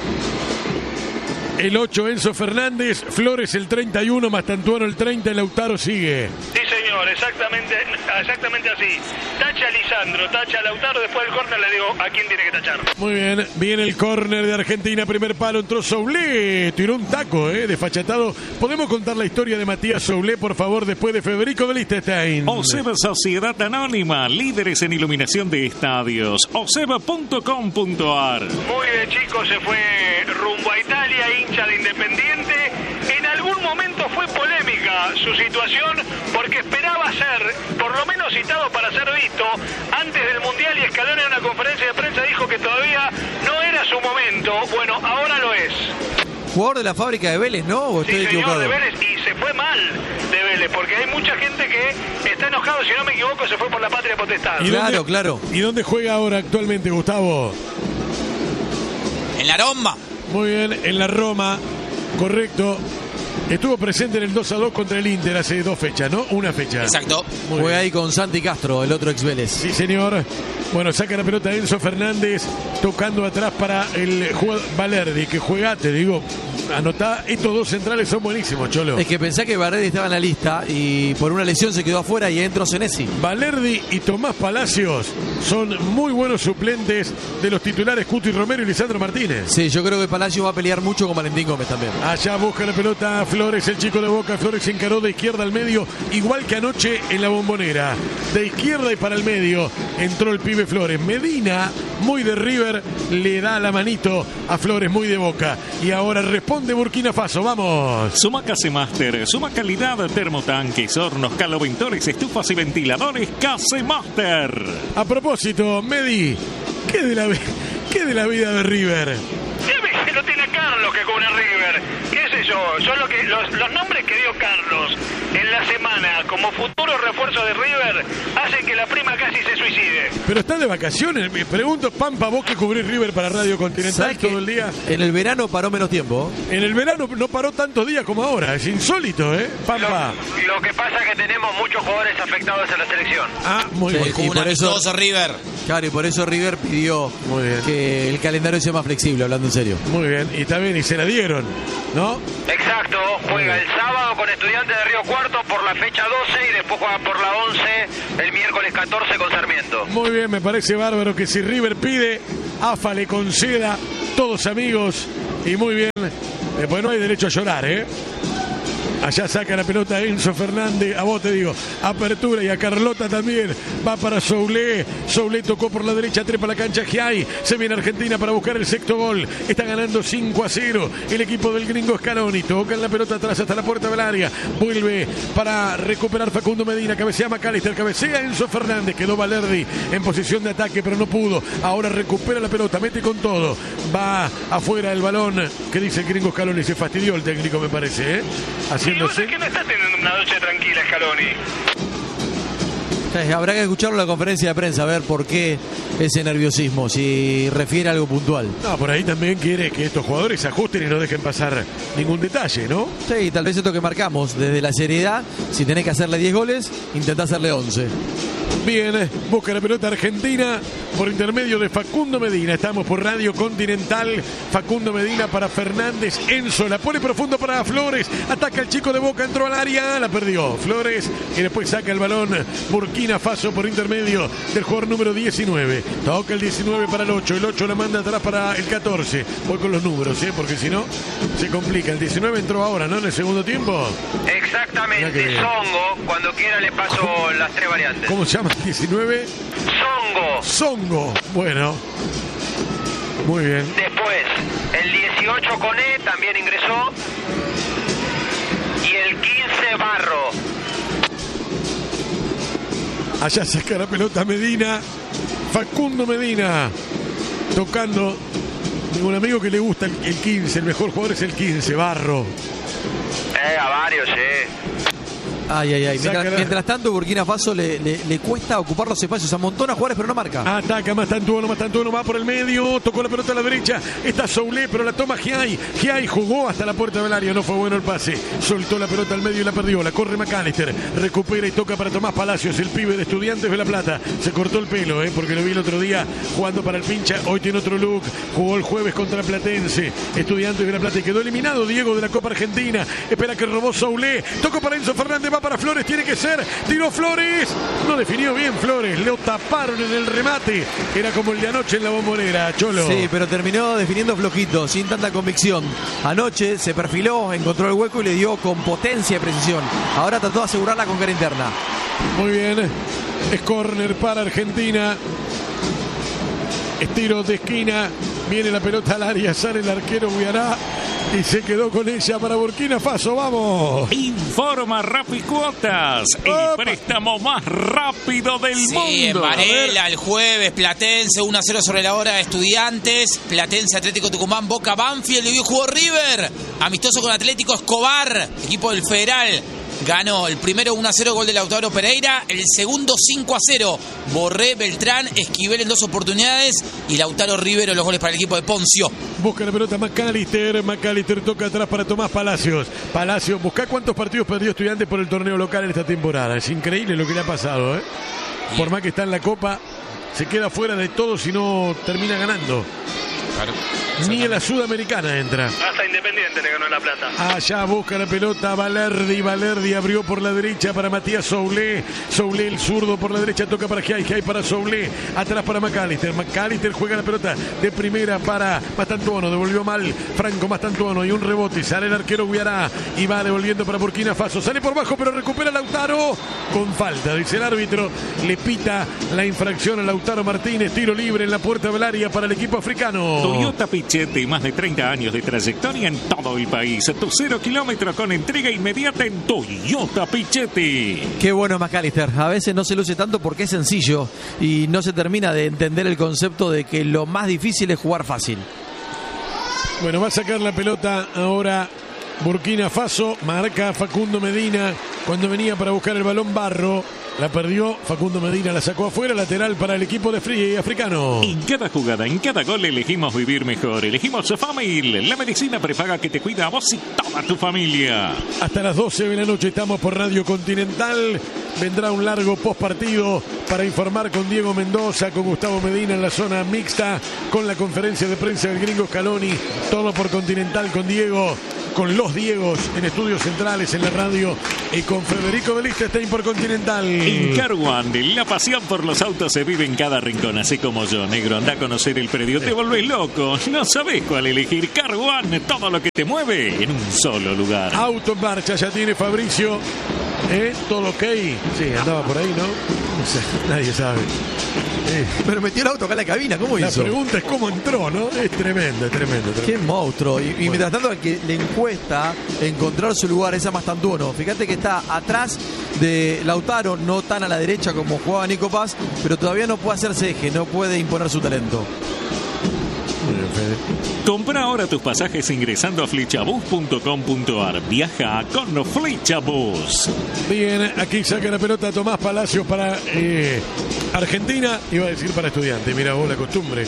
Speaker 2: El ocho Enzo Fernández. Flores el treinta y uno. Mastantuono el treinta. Lautaro sigue.
Speaker 5: Sí, señor, exactamente, exactamente así. Tacha a Lisandro, tacha a Lautaro, después del córner le digo a quién tiene que tachar.
Speaker 2: Muy bien, viene el córner de Argentina, primer palo, entró Soulé, tiró un taco, eh, desfachatado. ¿Podemos contar la historia de Matías Soulé, por favor, después de Federico de Liechtenstein?
Speaker 1: Oseba Sociedad Anónima, líderes en iluminación de estadios, oseba punto com punto ar.
Speaker 5: Muy de chico se fue rumbo a Italia, hincha de Independiente. En algún momento fue polémica su situación porque esperaba ser, por lo menos citado para ser visto, antes del Mundial, y Scaloni en una conferencia de prensa dijo que todavía no era su momento. Bueno, ahora lo es.
Speaker 4: Jugador de la fábrica de Vélez, ¿no? ¿O estoy
Speaker 5: Sí, señor,
Speaker 4: equivocado?
Speaker 5: de Vélez, y se fue mal de Vélez, porque hay mucha gente que está enojado, si no me equivoco, se fue por la patria potestad.
Speaker 2: ¿Y
Speaker 4: Claro,
Speaker 2: dónde,
Speaker 4: claro.
Speaker 2: ¿Y dónde juega ahora actualmente, Gustavo?
Speaker 3: En la Roma.
Speaker 2: Muy bien, en la Roma, correcto. Estuvo presente en el dos a dos contra el Inter hace dos fechas, ¿no? Una fecha.
Speaker 3: Exacto.
Speaker 2: Muy
Speaker 4: Juega
Speaker 2: bien.
Speaker 4: ahí con Santi Castro, el otro ex Vélez.
Speaker 2: Sí, señor. Bueno, saca la pelota Enzo Fernández, tocando atrás para el jugador Valerdi, que juega, te digo, anotá, estos dos centrales son buenísimos, Cholo.
Speaker 4: Es que pensé que Valerdi estaba en la lista y por una lesión se quedó afuera y entró Senesi.
Speaker 2: Valerdi y Tomás Palacios son muy buenos suplentes de los titulares Cuti Romero y Lisandro Martínez.
Speaker 4: Sí, yo creo que Palacio va a pelear mucho con Valentín Gómez también.
Speaker 2: Allá busca la pelota Flores, el chico de Boca. Flores se encaró de izquierda al medio, igual que anoche en la Bombonera. De izquierda y para el medio entró el pibe Flores. Medina, muy de River, le da la manito a Flores, muy de Boca. Y ahora responde Burkina Faso, vamos.
Speaker 1: Suma Casemaster, suma calidad, termotanques, hornos, caloventores, estufas y ventiladores. Casemaster.
Speaker 2: A propósito, Medi, ¿qué de la, vi- qué de la vida de River?
Speaker 5: Dígame que lo tiene Carlos que cobra River. ¿Qué sé yo? Yo lo que, los, los nombres que dio Carlos en la semana como futuro puros refuerzos de River hacen que la prima casi se suicide.
Speaker 2: Pero está de vacaciones. Me pregunto, Pampa, vos que cubrís River para Radio Continental todo el día.
Speaker 4: En el verano paró menos tiempo.
Speaker 2: En el verano no paró tantos días como ahora. Es insólito, ¿eh? Pampa.
Speaker 6: Lo, lo que pasa es que tenemos muchos jugadores afectados en la selección.
Speaker 2: Ah, muy
Speaker 4: Sí,
Speaker 2: bien.
Speaker 4: y por eso
Speaker 3: River.
Speaker 4: Claro, y por eso River pidió
Speaker 2: Muy bien.
Speaker 4: que el calendario sea más flexible, hablando en serio.
Speaker 2: Muy bien. Y está bien, y se la dieron, ¿no?
Speaker 6: Exacto, juega el sábado con Estudiantes de Río Cuarto por la fecha doce y después juega por la once el miércoles catorce con Sarmiento.
Speaker 2: Muy bien, me parece bárbaro que si River pide, A F A le conceda, todos amigos, y muy bien. Después no hay derecho a llorar, ¿eh? Allá saca la pelota Enzo Fernández, a vos te digo, apertura, y a Carlota también, va para Soulé, Soulé tocó por la derecha, trepa la cancha Giai, se viene Argentina para buscar el sexto gol, está ganando cinco a cero el equipo del gringo Scaloni, toca la pelota atrás hasta la puerta del área, vuelve para recuperar Facundo Medina, cabecea McAllister, cabecea Enzo Fernández, quedó Valerdi en posición de ataque pero no pudo, ahora recupera la pelota, mete con todo, va afuera el balón, que dice el gringo Scaloni, se fastidió el técnico me parece, ¿eh? Así
Speaker 5: Y vos sabés que no está teniendo una noche tranquila Scaloni.
Speaker 4: Habrá que escucharlo en la conferencia de prensa, a ver por qué ese nerviosismo, si refiere a algo puntual.
Speaker 2: No, por ahí también quiere que estos jugadores se ajusten y no dejen pasar ningún detalle, ¿no?
Speaker 4: Sí, tal vez esto que marcamos, desde la seriedad, si tenés que hacerle diez goles, intentá hacerle once.
Speaker 2: Bien, busca la pelota Argentina por intermedio de Facundo Medina. Estamos por Radio Continental. Facundo Medina para Fernández. Enzo la pone profundo para Flores. Ataca el chico de Boca, entró al área, la perdió Flores y después saca el balón Burkina Faso por intermedio del jugador número diecinueve. Toca el diecinueve para el ocho. El ocho la manda atrás para el catorce. Voy con los números, ¿eh? Porque si no se complica. El diecinueve entró ahora, ¿no? En el segundo tiempo.
Speaker 6: Exactamente, Songo. Cuando quiera le paso
Speaker 2: ¿Cómo?
Speaker 6: las tres variantes.
Speaker 2: ¿Cómo se llama el diecinueve?
Speaker 6: Songo.
Speaker 2: Songo. Bueno. Muy bien.
Speaker 6: Después, el dieciocho Coné también ingresó. Y el quince Barro.
Speaker 2: Allá saca la pelota Medina. Facundo Medina. Tocando. Tengo un amigo que le gusta el, el quince. El mejor jugador es el quince, Barro.
Speaker 6: Eh, a varios, eh.
Speaker 4: Ay, ay, ay.
Speaker 2: Sácala.
Speaker 4: Mientras, mientras tanto, Burkina Faso le, le, le cuesta ocupar los espacios. Amontona Juárez, pero no marca.
Speaker 2: Ataca Mastantuono, Mastantuono va por el medio. Tocó la pelota a la derecha. Está Soulé, pero la toma Giai. Giai jugó hasta la puerta del área. No fue bueno el pase. Soltó la pelota al medio y la perdió. La corre McAllister. Recupera y toca para Tomás Palacios, el pibe de Estudiantes de La Plata. Se cortó el pelo, ¿eh? Porque lo vi el otro día jugando para el Pincha. Hoy tiene otro look. Jugó el jueves contra Platense. Estudiantes de La Plata y quedó eliminado Diego de la Copa Argentina. Espera que robó Soulé. Tocó para Enzo Fernández. Va para Flores. Tiene que ser, tiró Flores, no definió bien Flores, lo taparon en el remate, era como el de anoche en la Bombonera, Cholo.
Speaker 4: Sí, pero terminó definiendo flojito, sin tanta convicción. Anoche se perfiló, encontró el hueco y le dio con potencia y precisión. Ahora trató de asegurarla con cara interna.
Speaker 2: Muy bien, es córner para Argentina. Estiro de esquina, viene la pelota al área, sale el arquero Guiará y se quedó con ella para Burkina Faso. ¡Vamos!
Speaker 1: Informa Rapicuotas, el
Speaker 2: Opa.
Speaker 1: préstamo más rápido del
Speaker 3: Sí,
Speaker 1: mundo.
Speaker 3: en Varela, el jueves, Platense, uno a cero sobre la hora de Estudiantes, Platense, Atlético Tucumán, Boca, Banfield, y hoy jugó River, amistoso con Atlético Escobar, equipo del Federal. Ganó el primero uno a cero, gol de Lautaro Pereira. El segundo cinco a cero, Borré, Beltrán, Esquivel en dos oportunidades. Y Lautaro Rivero, los goles para el equipo de Poncio.
Speaker 2: Busca la pelota McAllister. McAllister toca atrás para Tomás Palacios. Palacios, busca cuántos partidos perdió Estudiantes por el torneo local en esta temporada. Es increíble lo que le ha pasado, ¿eh? Por más que está en la Copa, se queda fuera de todo si no termina ganando.
Speaker 3: Claro.
Speaker 2: Ni en la Sudamericana entra.
Speaker 5: Hasta Independiente le ganó La Plata.
Speaker 2: Allá busca la pelota Valerdi. Valerdi abrió por la derecha para Matías Soulé. Soulé el zurdo por la derecha, toca para Giai. Giai para Soulé. Atrás para McAllister. McAllister juega la pelota de primera para Mastantuono. Devolvió mal Franco Mastantuono y un rebote. Sale el arquero Guiará y va devolviendo para Burkina Faso. Sale por bajo pero recupera Lautaro con falta. Dice el árbitro. Le pita la infracción a Lautaro Martínez. Tiro libre en la puerta del área para el equipo africano.
Speaker 1: Toyota Pichetti, más de treinta años de trayectoria en todo el país. Tu cero kilómetro con entrega inmediata en Toyota Pichetti.
Speaker 4: Qué bueno McAllister. A veces no se luce tanto porque es sencillo y no se termina de entender el concepto de que lo más difícil es jugar fácil.
Speaker 2: Bueno, va a sacar la pelota ahora Burkina Faso. Marca Facundo Medina. Cuando venía para buscar el balón Barro, la perdió, Facundo Medina la sacó afuera, lateral para el equipo de Fría y Africano.
Speaker 1: En cada jugada, en cada gol elegimos vivir mejor. Elegimos Famil, la medicina prepaga que te cuida a vos y toda tu familia.
Speaker 2: Hasta las doce de la noche estamos por Radio Continental. Vendrá un largo postpartido para informar con Diego Mendoza, con Gustavo Medina en la zona mixta, con la conferencia de prensa del gringo Scaloni. Todo por Continental con Diego, con los Diegos en estudios centrales en la radio y con Federico Belista está por Continental.
Speaker 1: En Car One, la pasión por los autos se vive en cada rincón, así como yo, negro. Anda a conocer el predio, te volvés loco. No sabés cuál elegir. Car One, todo lo que te mueve en un solo lugar.
Speaker 2: Auto en marcha, ya tiene Fabricio. ¿Eh? Todo ok. Sí, andaba por ahí, ¿no? No sé, nadie sabe.
Speaker 4: Eh. Pero metió el auto acá en la cabina, ¿cómo
Speaker 2: la
Speaker 4: hizo?
Speaker 2: La pregunta es cómo entró, ¿no? Es tremendo, es tremendo. tremendo.
Speaker 4: Qué monstruo. Y, y bueno. Mientras tanto, que le encuesta encontrar su lugar es a Mastantuono. Fíjate que está atrás de Lautaro, no tan a la derecha como jugaba Nico Paz, pero todavía no puede hacerse eje, no puede imponer su talento.
Speaker 2: Muy bien, Fede.
Speaker 1: Compra ahora tus pasajes ingresando a flechabus punto com punto ar. Viaja con Flechabus.
Speaker 2: Bien, aquí saca la pelota Tomás Palacios para eh, Argentina. Iba a decir para Estudiantes. Mira vos la costumbre.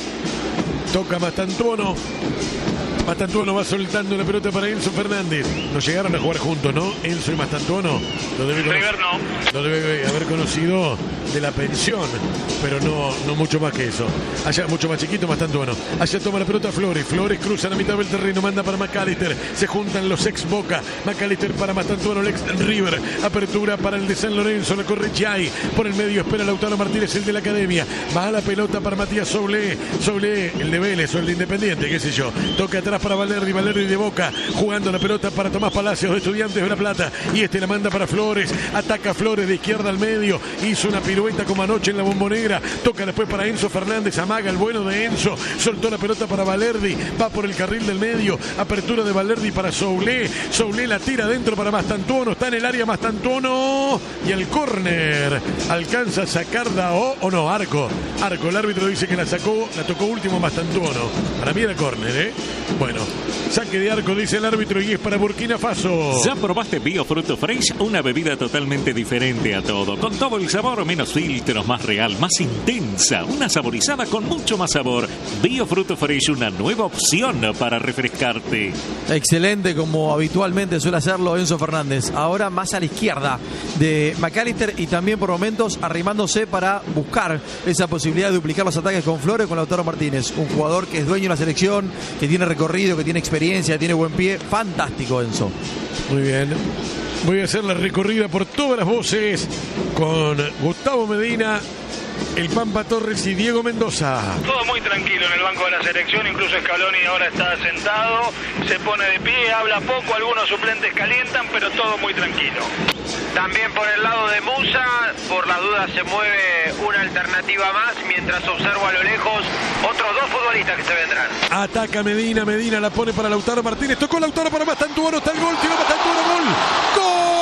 Speaker 2: Toca Mastantuono. Mastantuono va soltando la pelota para Enzo Fernández. No llegaron a jugar juntos, ¿no? Enzo y Mastantuono. Lo debe,
Speaker 5: River no.
Speaker 2: Lo debe haber conocido de la pensión, pero no, no mucho más que eso. Allá mucho más chiquito Mastantuono. Allá toma la pelota Flores. Flores cruza la mitad del terreno, manda para McAllister. Se juntan los ex Boca. McAllister para Mastantuono, el ex River. Apertura para el de San Lorenzo. La corre Chay. Por el medio espera Lautaro Martínez, el de la Academia. Va a la pelota para Matías Soule. Soule, el de Vélez o el de Independiente, qué sé yo. Toca atrás para Valerdi, Valerdi de Boca, jugando la pelota para Tomás Palacios de Estudiantes de La Plata, y este la manda para Flores, ataca Flores de izquierda al medio, hizo una pirueta como anoche en la Bombonera, toca después para Enzo Fernández, amaga el bueno de Enzo, soltó la pelota para Valerdi, va por el carril del medio, apertura de Valerdi para Soule, Soule la tira dentro para Mastantuono, está en el área Mastantuono, y el córner, alcanza a sacar Dao, o no, arco, arco, el árbitro dice que la sacó, la tocó último Mastantuono, para mí era córner, ¿eh? Bueno, saque de arco, dice el árbitro, y es para Burkina Faso.
Speaker 1: ¿Ya probaste Biofruto Fresh? Una bebida totalmente diferente a todo, con todo el sabor, menos filtros, más real, más intensa, una saborizada con mucho más sabor. Biofruto Fresh, una nueva opción para refrescarte.
Speaker 4: Excelente, como habitualmente suele hacerlo Enzo Fernández. Ahora más a la izquierda de McAllister y también por momentos arrimándose para buscar esa posibilidad de duplicar los ataques con Flores, con Lautaro Martínez. Un jugador que es dueño de la selección, que tiene recorrido, que tiene experiencia, que tiene buen pie. Fantástico, Enzo.
Speaker 2: Muy bien. Voy a hacer la recorrida por todas las voces con Gustavo Medina, el Pampa Torres y Diego Mendoza.
Speaker 5: Todo muy tranquilo en el banco de la selección, incluso Scaloni ahora está sentado, se pone de pie, habla poco, algunos suplentes calientan, pero todo muy tranquilo.
Speaker 6: También por el lado de Musa, por las dudas se mueve una alternativa más, mientras observo a lo lejos otros dos futbolistas que se vendrán.
Speaker 2: Ataca Medina, Medina la pone para Lautaro Martínez, tocó Lautaro para Mastantuono, está el gol, tiró Mastantuono, gol, ¡gol!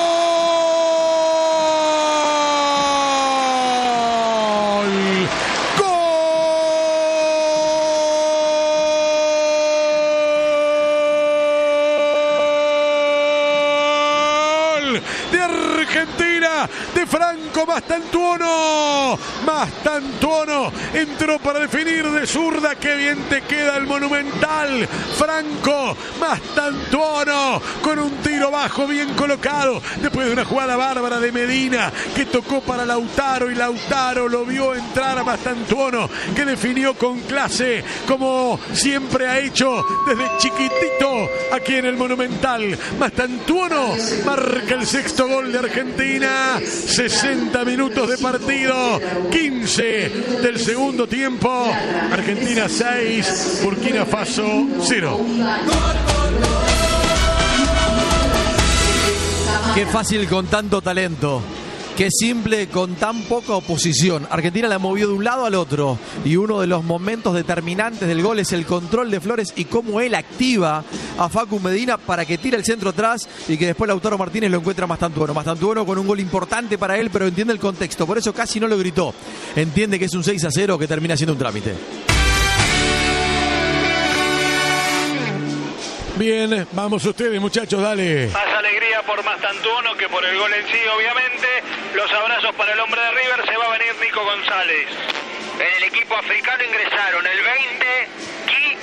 Speaker 2: De Argentina, de Franco Mastantuono. Mastantuono entró para definir de zurda. Qué bien te queda el Monumental. Franco Mastantuono con un tiro bajo bien colocado. Después de una jugada bárbara de Medina que tocó para Lautaro y Lautaro lo vio entrar a Mastantuono, que definió con clase como siempre ha hecho desde chiquitito aquí en el Monumental. Mastantuono marca el sexto gol de Argentina. sesenta minutos de partido, quince del segundo tiempo. Argentina seis, Burkina Faso cero.
Speaker 4: Qué fácil con tanto talento. Qué simple con tan poca oposición. Argentina la movió de un lado al otro y uno de los momentos determinantes del gol es el control de Flores y cómo él activa a Facu Medina para que tire el centro atrás y que después Lautaro Martínez lo encuentra Mastantuono. Mastantuono con un gol importante para él, pero entiende el contexto, por eso casi no lo gritó. Entiende que es un seis a cero que termina siendo un trámite.
Speaker 2: Bien, vamos ustedes, muchachos, dale.
Speaker 5: Más alegría pasa por Mastantuono que por el gol en sí, obviamente. Los abrazos para el hombre de River. Se va a venir Nico González.
Speaker 6: En el equipo africano ingresaron el veinte, Ki,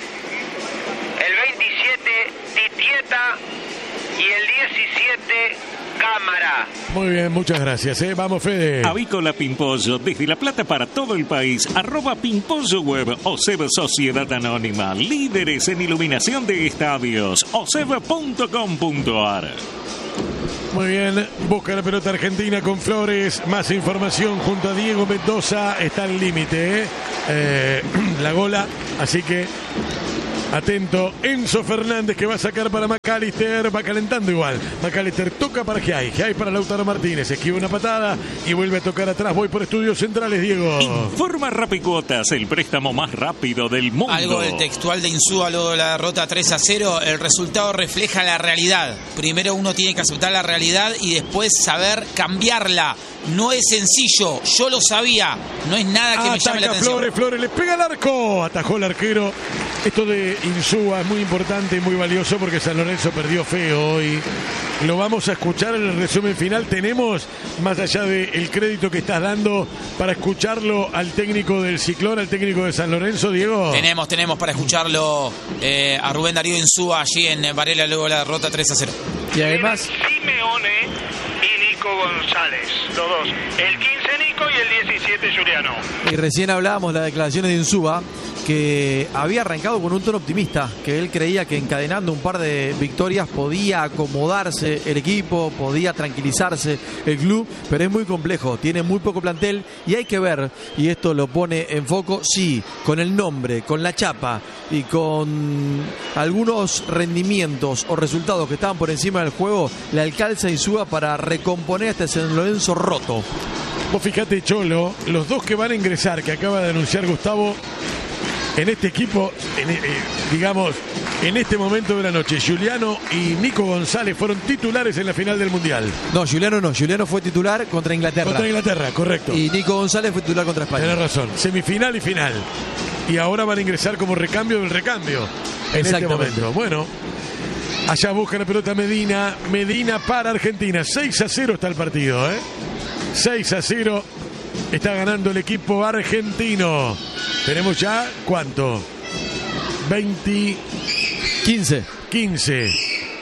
Speaker 6: el veintisiete, Titieta y el diecisiete, Cámara.
Speaker 2: Muy bien, muchas gracias. ¿eh? Vamos, Fede.
Speaker 1: Avícola Pimpollo, desde La Plata para todo el país. Arroba Pimpollo Web, OSEB Sociedad Anónima. Líderes en iluminación de estadios. oseb punto com punto ar.
Speaker 2: Muy bien, busca la pelota argentina con Flores. Más información junto a Diego Mendoza. Está al límite, ¿eh? Eh, la gola. Así que atento. Enzo Fernández que va a sacar para McAllister. Va calentando igual. McAllister toca para Giai. Giai para Lautaro Martínez. Esquiva una patada y vuelve a tocar atrás. Voy por Estudios Centrales, Diego.
Speaker 1: Informa Rapicuotas, el préstamo más rápido del mundo.
Speaker 3: Algo del textual de Insúa luego de la derrota tres a cero. El resultado refleja la realidad. Primero uno tiene que aceptar la realidad y después saber cambiarla. No es sencillo, yo lo sabía. No es nada que
Speaker 2: Ataca
Speaker 3: me llame la atención.
Speaker 2: Flores, Flores le pega al arco. Atajó el arquero. Esto de Insúa es muy importante y muy valioso porque San Lorenzo perdió feo hoy. Lo vamos a escuchar en el resumen final. Tenemos, más allá del crédito que estás dando, para escucharlo al técnico del Ciclón, al técnico de San Lorenzo, Diego.
Speaker 3: Tenemos, tenemos para escucharlo eh, a Rubén Darío Insúa allí en Varela luego de la derrota tres a cero.
Speaker 4: Y además
Speaker 5: Simeone y Nico González, los dos. El quince Nico y el diecisiete Juliano.
Speaker 4: Y recién hablábamos de las declaraciones de Insúa, que había arrancado con un tono optimista, que él creía que encadenando un par de victorias podía acomodarse el equipo, podía tranquilizarse el club, pero es muy complejo, tiene muy poco plantel y hay que ver, y esto lo pone en foco, sí, con el nombre, con la chapa y con algunos rendimientos o resultados que estaban por encima del juego, le alcanza a Insúa para recomponer este San Lorenzo roto.
Speaker 2: Vos fijate, Cholo, los dos que van a ingresar, que acaba de anunciar Gustavo, en este equipo, en, eh, digamos, en este momento de la noche, Juliano y Nico González fueron titulares en la final del Mundial.
Speaker 4: No, Juliano no, Juliano fue titular contra Inglaterra.
Speaker 2: Contra Inglaterra, correcto.
Speaker 4: Y Nico González fue titular contra España.
Speaker 2: Tenés razón, semifinal y final. Y ahora van a ingresar como recambio del recambio en este momento. Bueno, allá busca la pelota Medina, Medina para Argentina. seis a cero está el partido, ¿eh? seis a cero está ganando el equipo argentino. Tenemos ya, ¿cuánto? veinte...
Speaker 4: quince.
Speaker 2: quince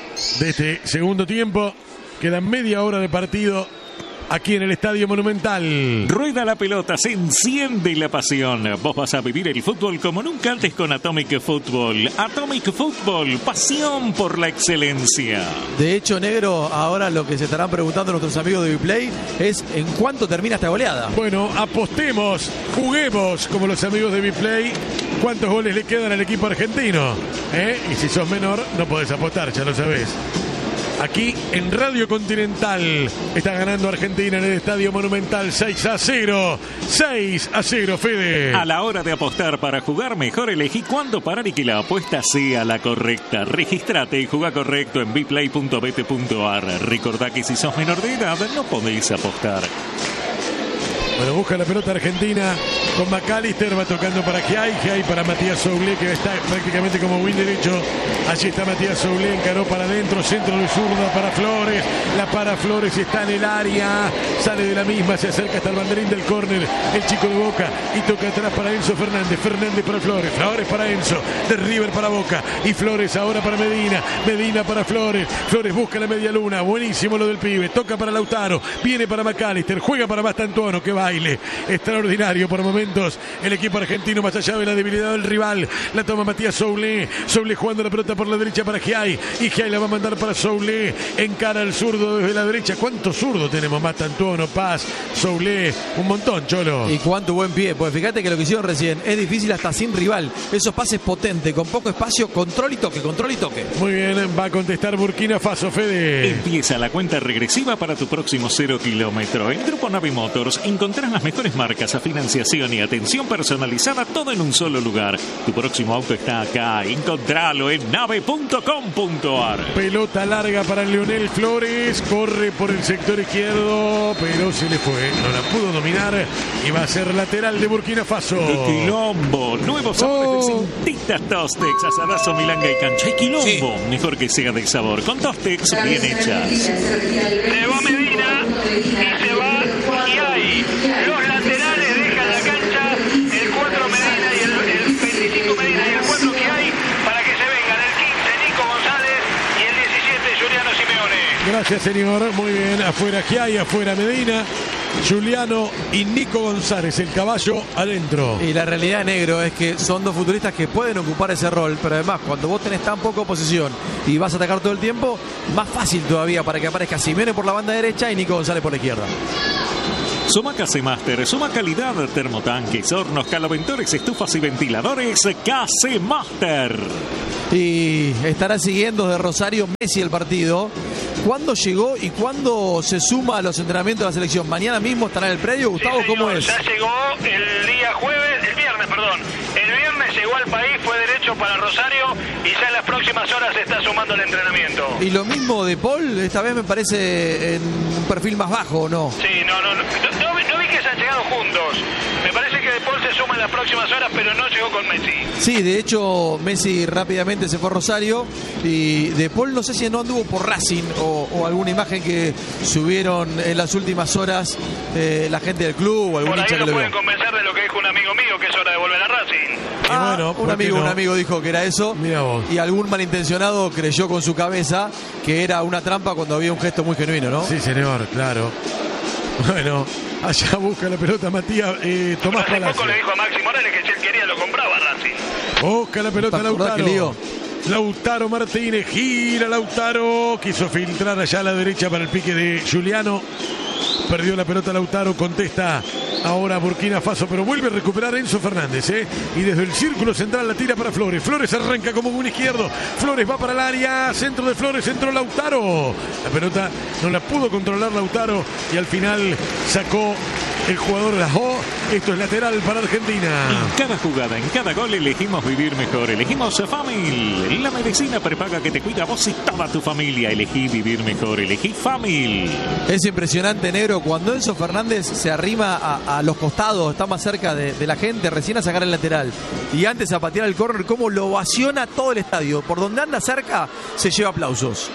Speaker 2: de este segundo tiempo. Queda media hora de partido aquí en el Estadio Monumental.
Speaker 1: Rueda la pelota, se enciende la pasión. Vos vas a vivir el fútbol como nunca antes con Atomic Football. Atomic Football, pasión por la excelencia.
Speaker 4: De hecho, Negro, ahora lo que se estarán preguntando nuestros amigos de Biplay es ¿en cuánto termina esta goleada?
Speaker 2: Bueno, apostemos, juguemos como los amigos de Biplay. ¿Cuántos goles le quedan al equipo argentino? ¿Eh? Y si sos menor, no podés apostar, ya lo sabés. Aquí en Radio Continental está ganando Argentina en el Estadio Monumental seis a cero. seis a cero, Fede.
Speaker 1: A la hora de apostar para jugar, mejor elegí cuándo parar y que la apuesta sea la correcta. Registrate y jugá correcto en biplay punto bet punto ar. Recordá que si sos menor de edad no podéis apostar.
Speaker 2: Bueno, busca la pelota argentina con McAllister, va tocando para Giai, Giai para Matías Soulé, que está prácticamente como win derecho. Allí está Matías Soulé, encaró para adentro, centro de zurda para Flores, la para Flores, está en el área, sale de la misma, se acerca hasta el banderín del córner, el chico de Boca, y toca atrás para Enzo Fernández, Fernández para Flores, Flores para Enzo, de River para Boca, y Flores ahora para Medina, Medina para Flores, Flores busca la media luna, buenísimo lo del pibe, toca para Lautaro, viene para McAllister, juega para Mastantuono, que va baile extraordinario por momentos el equipo argentino, más allá de la debilidad del rival. La toma Matías Soulé, Soulé jugando la pelota por la derecha para Giai, y Giai la va a mandar para Soulé, encara al zurdo desde la derecha. ¿Cuántos zurdos tenemos? Mastantuono, Paz, Soulé, un montón, Cholo.
Speaker 4: Y cuánto buen pie, pues fíjate que lo que hicieron recién es difícil hasta sin rival, esos pases potentes, con poco espacio, control y toque, control y toque.
Speaker 2: Muy bien, va a contestar Burkina Faso, Fede.
Speaker 1: Empieza la cuenta regresiva para tu próximo cero kilómetro. En Grupo Navi Motors encontrás encontrás las mejores marcas, a financiación y atención personalizada, todo en un solo lugar. Tu próximo auto está acá. Encontralo en nave punto com punto ar.
Speaker 2: Pelota larga para Leonel Flores. Corre por el sector izquierdo, pero se le fue. No la pudo dominar y va a ser lateral de Burkina Faso.
Speaker 1: ¡Qué quilombo! Nuevos sabores
Speaker 2: Oh.
Speaker 1: de Cintitas Tostex, asadazo, milanga y cancha. ¡Hay quilombo!
Speaker 3: Sí.
Speaker 1: Mejor que sea del sabor. Con Tostex bien hechas.
Speaker 5: Se va Medina y se va Giai. Los laterales dejan la cancha, el cuatro Medina y el, el veinticinco Medina y el cuatro Giai, para que se vengan el quince Nico González y el diecisiete Juliano Simeone.
Speaker 2: Gracias, señor. Muy bien. Afuera Giai, afuera Medina, Juliano y Nico González. El caballo adentro.
Speaker 4: Y la realidad, negro, es que son dos futbolistas que pueden ocupar ese rol, pero además cuando vos tenés tan poca posición y vas a atacar todo el tiempo, más fácil todavía para que aparezca Simeone por la banda derecha y Nico González por la izquierda.
Speaker 1: Suma K C Master, suma calidad, termotanques, hornos, caloventores, estufas y ventiladores. K C Master.
Speaker 4: Y estará siguiendo de Rosario Messi el partido. ¿Cuándo llegó y cuándo se suma a los entrenamientos de la selección? ¿Mañana mismo estará en el predio? Gustavo,
Speaker 5: Sí,
Speaker 4: ¿cómo
Speaker 5: señor,
Speaker 4: es?
Speaker 5: Ya llegó el día jueves, el viernes, perdón. El viernes llegó al país, fue derecho para Rosario y ya en las próximas horas se está sumando el entrenamiento.
Speaker 4: Y lo mismo de Paul, esta vez me parece en un perfil más bajo, ¿o no?
Speaker 5: Sí, no, no, no, no, vi- no vi que se han llegado juntos. Me parece que De Paul se suma en las próximas horas, pero no llegó con Messi.
Speaker 4: Sí, de hecho, Messi rápidamente se fue a Rosario y De Paul no sé si no anduvo por Racing o, o alguna imagen que subieron en las últimas horas eh, la gente del club o algún
Speaker 5: Por ahí
Speaker 4: hincha que
Speaker 5: lo
Speaker 4: lo
Speaker 5: pueden
Speaker 4: vio.
Speaker 5: convencer de lo que dijo un amigo mío, que es hora de volver a Racing.
Speaker 4: Ah,
Speaker 2: bueno,
Speaker 4: un
Speaker 2: ¿por qué
Speaker 4: amigo,
Speaker 2: no?
Speaker 4: un amigo dijo que era eso.
Speaker 2: Mira vos.
Speaker 4: Y algún malintencionado creyó con su cabeza que era una trampa cuando había un gesto muy genuino, ¿no?
Speaker 2: Sí, señor, claro. Bueno, allá busca la pelota Matías eh, Tomás
Speaker 5: Hace poco
Speaker 2: Palacio.
Speaker 5: le dijo a Maxi Morales que si él quería lo compraba a Racing.
Speaker 2: Busca la pelota
Speaker 4: ¿Te acordás
Speaker 2: Lautaro.
Speaker 4: que lío?
Speaker 2: Lautaro Martínez, gira Lautaro. Quiso filtrar allá a la derecha para el pique de Juliano. Perdió la pelota Lautaro, contesta ahora Burkina Faso, pero vuelve a recuperar Enzo Fernández, ¿eh? Y desde el círculo central la tira para Flores. Flores arranca como un izquierdo. Flores va para el área, centro de Flores, entró Lautaro. La pelota no la pudo controlar Lautaro y al final sacó el jugador de la O. Esto es lateral para Argentina.
Speaker 1: En cada jugada, en cada gol elegimos vivir mejor. Elegimos Famil, la medicina prepaga que te cuida a vos y toda tu familia. Elegí vivir mejor, elegí Famil.
Speaker 4: Es impresionante, negro, cuando Enzo Fernández se arrima a, a los costados, está más cerca de, de la gente, recién a sacar el lateral y antes a patear el córner, cómo lo ovaciona todo el estadio. Por donde anda cerca, se lleva aplausos.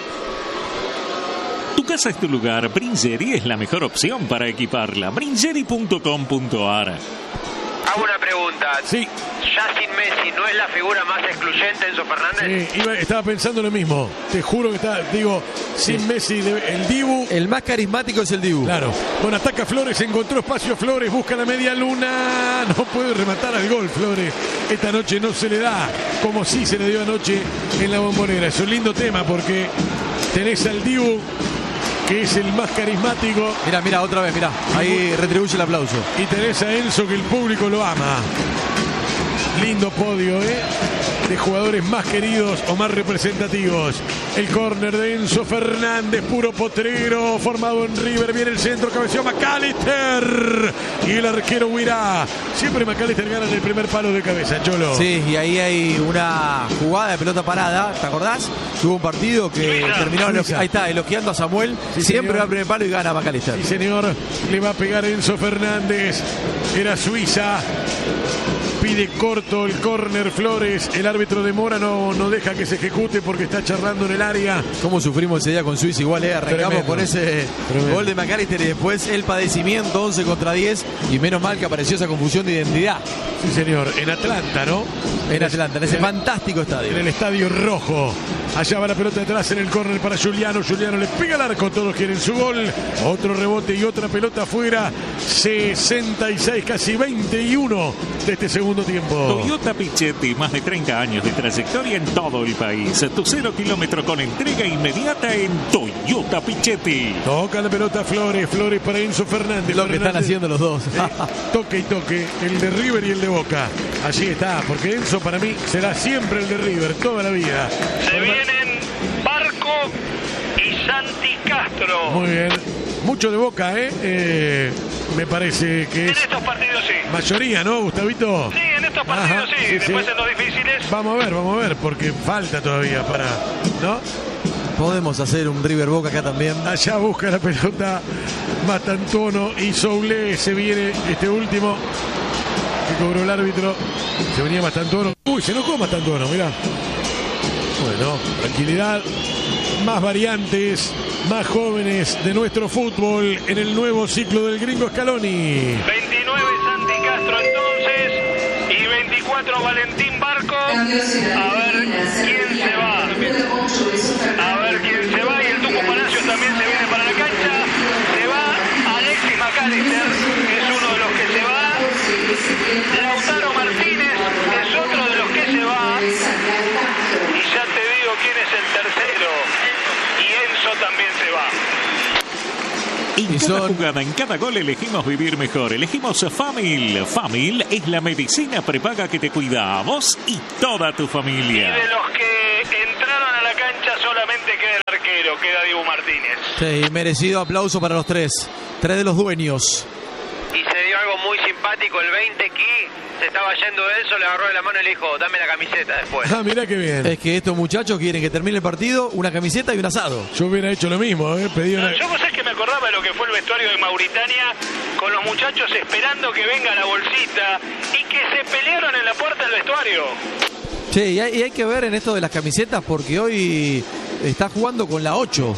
Speaker 1: Tu casa es tu lugar. Bringerie es la mejor opción para equiparla. Bringerie punto com punto ar.
Speaker 6: Hago una pregunta.
Speaker 2: Sí.
Speaker 6: Ya sin Messi, ¿no es la figura más excluyente Enzo Fernández?
Speaker 2: Sí, iba- estaba pensando lo mismo. Te juro que está, digo, sin Messi, de- el Dibu.
Speaker 4: El más carismático es el Dibu.
Speaker 2: Claro. Bueno, ataca Flores, encontró espacio Flores, busca la media luna. No puede rematar al gol Flores. Esta noche no se le da, como sí se le dio anoche en la Bombonera. Es un lindo tema porque tenés al Dibu, que es el más carismático,
Speaker 4: Mira, mira, otra vez, mira. Ahí retribuye el aplauso.
Speaker 2: y tenés a Enzo, que el público lo ama. Lindo podio, ¿eh? De jugadores más queridos o más representativos. El córner de Enzo Fernández, puro potrero, formado en River. Viene el centro, cabeceó McAllister. Y el arquero Huirá. Siempre McAllister gana en el primer palo de cabeza, Cholo.
Speaker 4: Sí, y ahí hay una jugada de pelota parada, ¿te acordás? Tuvo un partido que
Speaker 5: Suiza.
Speaker 4: terminó, elo-
Speaker 2: Suiza.
Speaker 4: ahí está, elogiando a Samuel.
Speaker 2: Sí,
Speaker 4: Siempre
Speaker 2: señor.
Speaker 4: va al primer palo y gana McAllister.
Speaker 2: Sí, señor. Le va a pegar Enzo Fernández. Era Suiza. Pide corto el córner Flores. El árbitro de Mora no, no deja que se ejecute porque está charlando en el área.
Speaker 4: ¿Cómo sufrimos ese día con Suiza? Igual, ¿eh? Arrancamos
Speaker 2: Tremendo.
Speaker 4: con ese
Speaker 2: Tremendo.
Speaker 4: gol de McAllister y después el padecimiento once contra diez. Y menos mal que apareció esa confusión de identidad
Speaker 2: Sí, señor. En Atlanta, ¿no?
Speaker 4: en Atlanta, en ese fantástico estadio.
Speaker 2: En el estadio rojo. Allá va la pelota atrás en el córner para Juliano. Juliano le pega al arco. Todos quieren su gol. Otro rebote y otra pelota afuera. sesenta y seis, casi veintiuno de este segundo tiempo.
Speaker 1: Toyota Pichetti, más de treinta años de trayectoria en todo el país. Tu cero kilómetro con entrega inmediata en Toyota Pichetti.
Speaker 2: Toca la pelota Flores. Flores para Enzo Fernández.
Speaker 4: Lo que están
Speaker 2: Fernández.
Speaker 4: haciendo los dos.
Speaker 2: Eh, toque y toque, el de River y el de Boca. Allí está, porque Enzo para mí será siempre el de River, toda la vida.
Speaker 5: Se vienen Barco y Santi Castro.
Speaker 2: Muy bien. Mucho de Boca, ¿eh? eh Me parece que es...
Speaker 5: En estos partidos sí.
Speaker 2: Mayoría, ¿no, Gustavito?
Speaker 5: Sí, en estos partidos
Speaker 2: Ajá,
Speaker 5: sí.
Speaker 2: sí,
Speaker 5: Después
Speaker 2: sí.
Speaker 5: en los difíciles.
Speaker 2: Vamos a ver, vamos a ver, porque falta todavía para... ¿no?
Speaker 4: Podemos hacer un River Boca acá también.
Speaker 2: Allá busca la pelota Mastantuono y Soule. Se viene este último que cobró el árbitro. Se venía Mastantuono. Uy, se enojó Mastantuono, mirá. Bueno, tranquilidad. Más variantes, más jóvenes de nuestro fútbol en el nuevo ciclo del Gringo Scaloni.
Speaker 5: veintinueve Santi Castro entonces y veinticuatro Valentín Barco. A ver quién se va. A ver quién se va. Y el Tucu Palacios también se viene para la cancha. Se va Alexis McAllister, que es uno de los que se va. Lautaro Martínez es otro de los que se va. Y ya te digo quién es el tercero. Y Enzo también se va.
Speaker 1: En cada jugada, en cada gol elegimos vivir mejor. Elegimos Famil. Famil es la medicina prepaga que te cuida a vos y toda tu
Speaker 5: Y
Speaker 1: familia.
Speaker 5: de los que entraron a la cancha solamente queda el arquero, queda Dibu Martínez.
Speaker 4: Sí, merecido aplauso para los tres. Tres de los dueños.
Speaker 6: Y se dio algo muy simpático, el veinte Ki se estaba yendo de eso, le agarró de la mano y le dijo, dame la camiseta después.
Speaker 2: Ah, mirá qué bien.
Speaker 4: Es que estos muchachos quieren que termine el partido, una camiseta y un asado.
Speaker 2: Yo hubiera hecho lo mismo, ¿eh? Pedí una...
Speaker 5: Yo vos sabés que me acordaba de lo que fue el vestuario de Mauritania con los muchachos esperando que venga la bolsita y que se pelearon en la puerta del vestuario.
Speaker 4: Sí, y hay, y hay que ver en esto de las camisetas porque hoy está jugando con la ocho.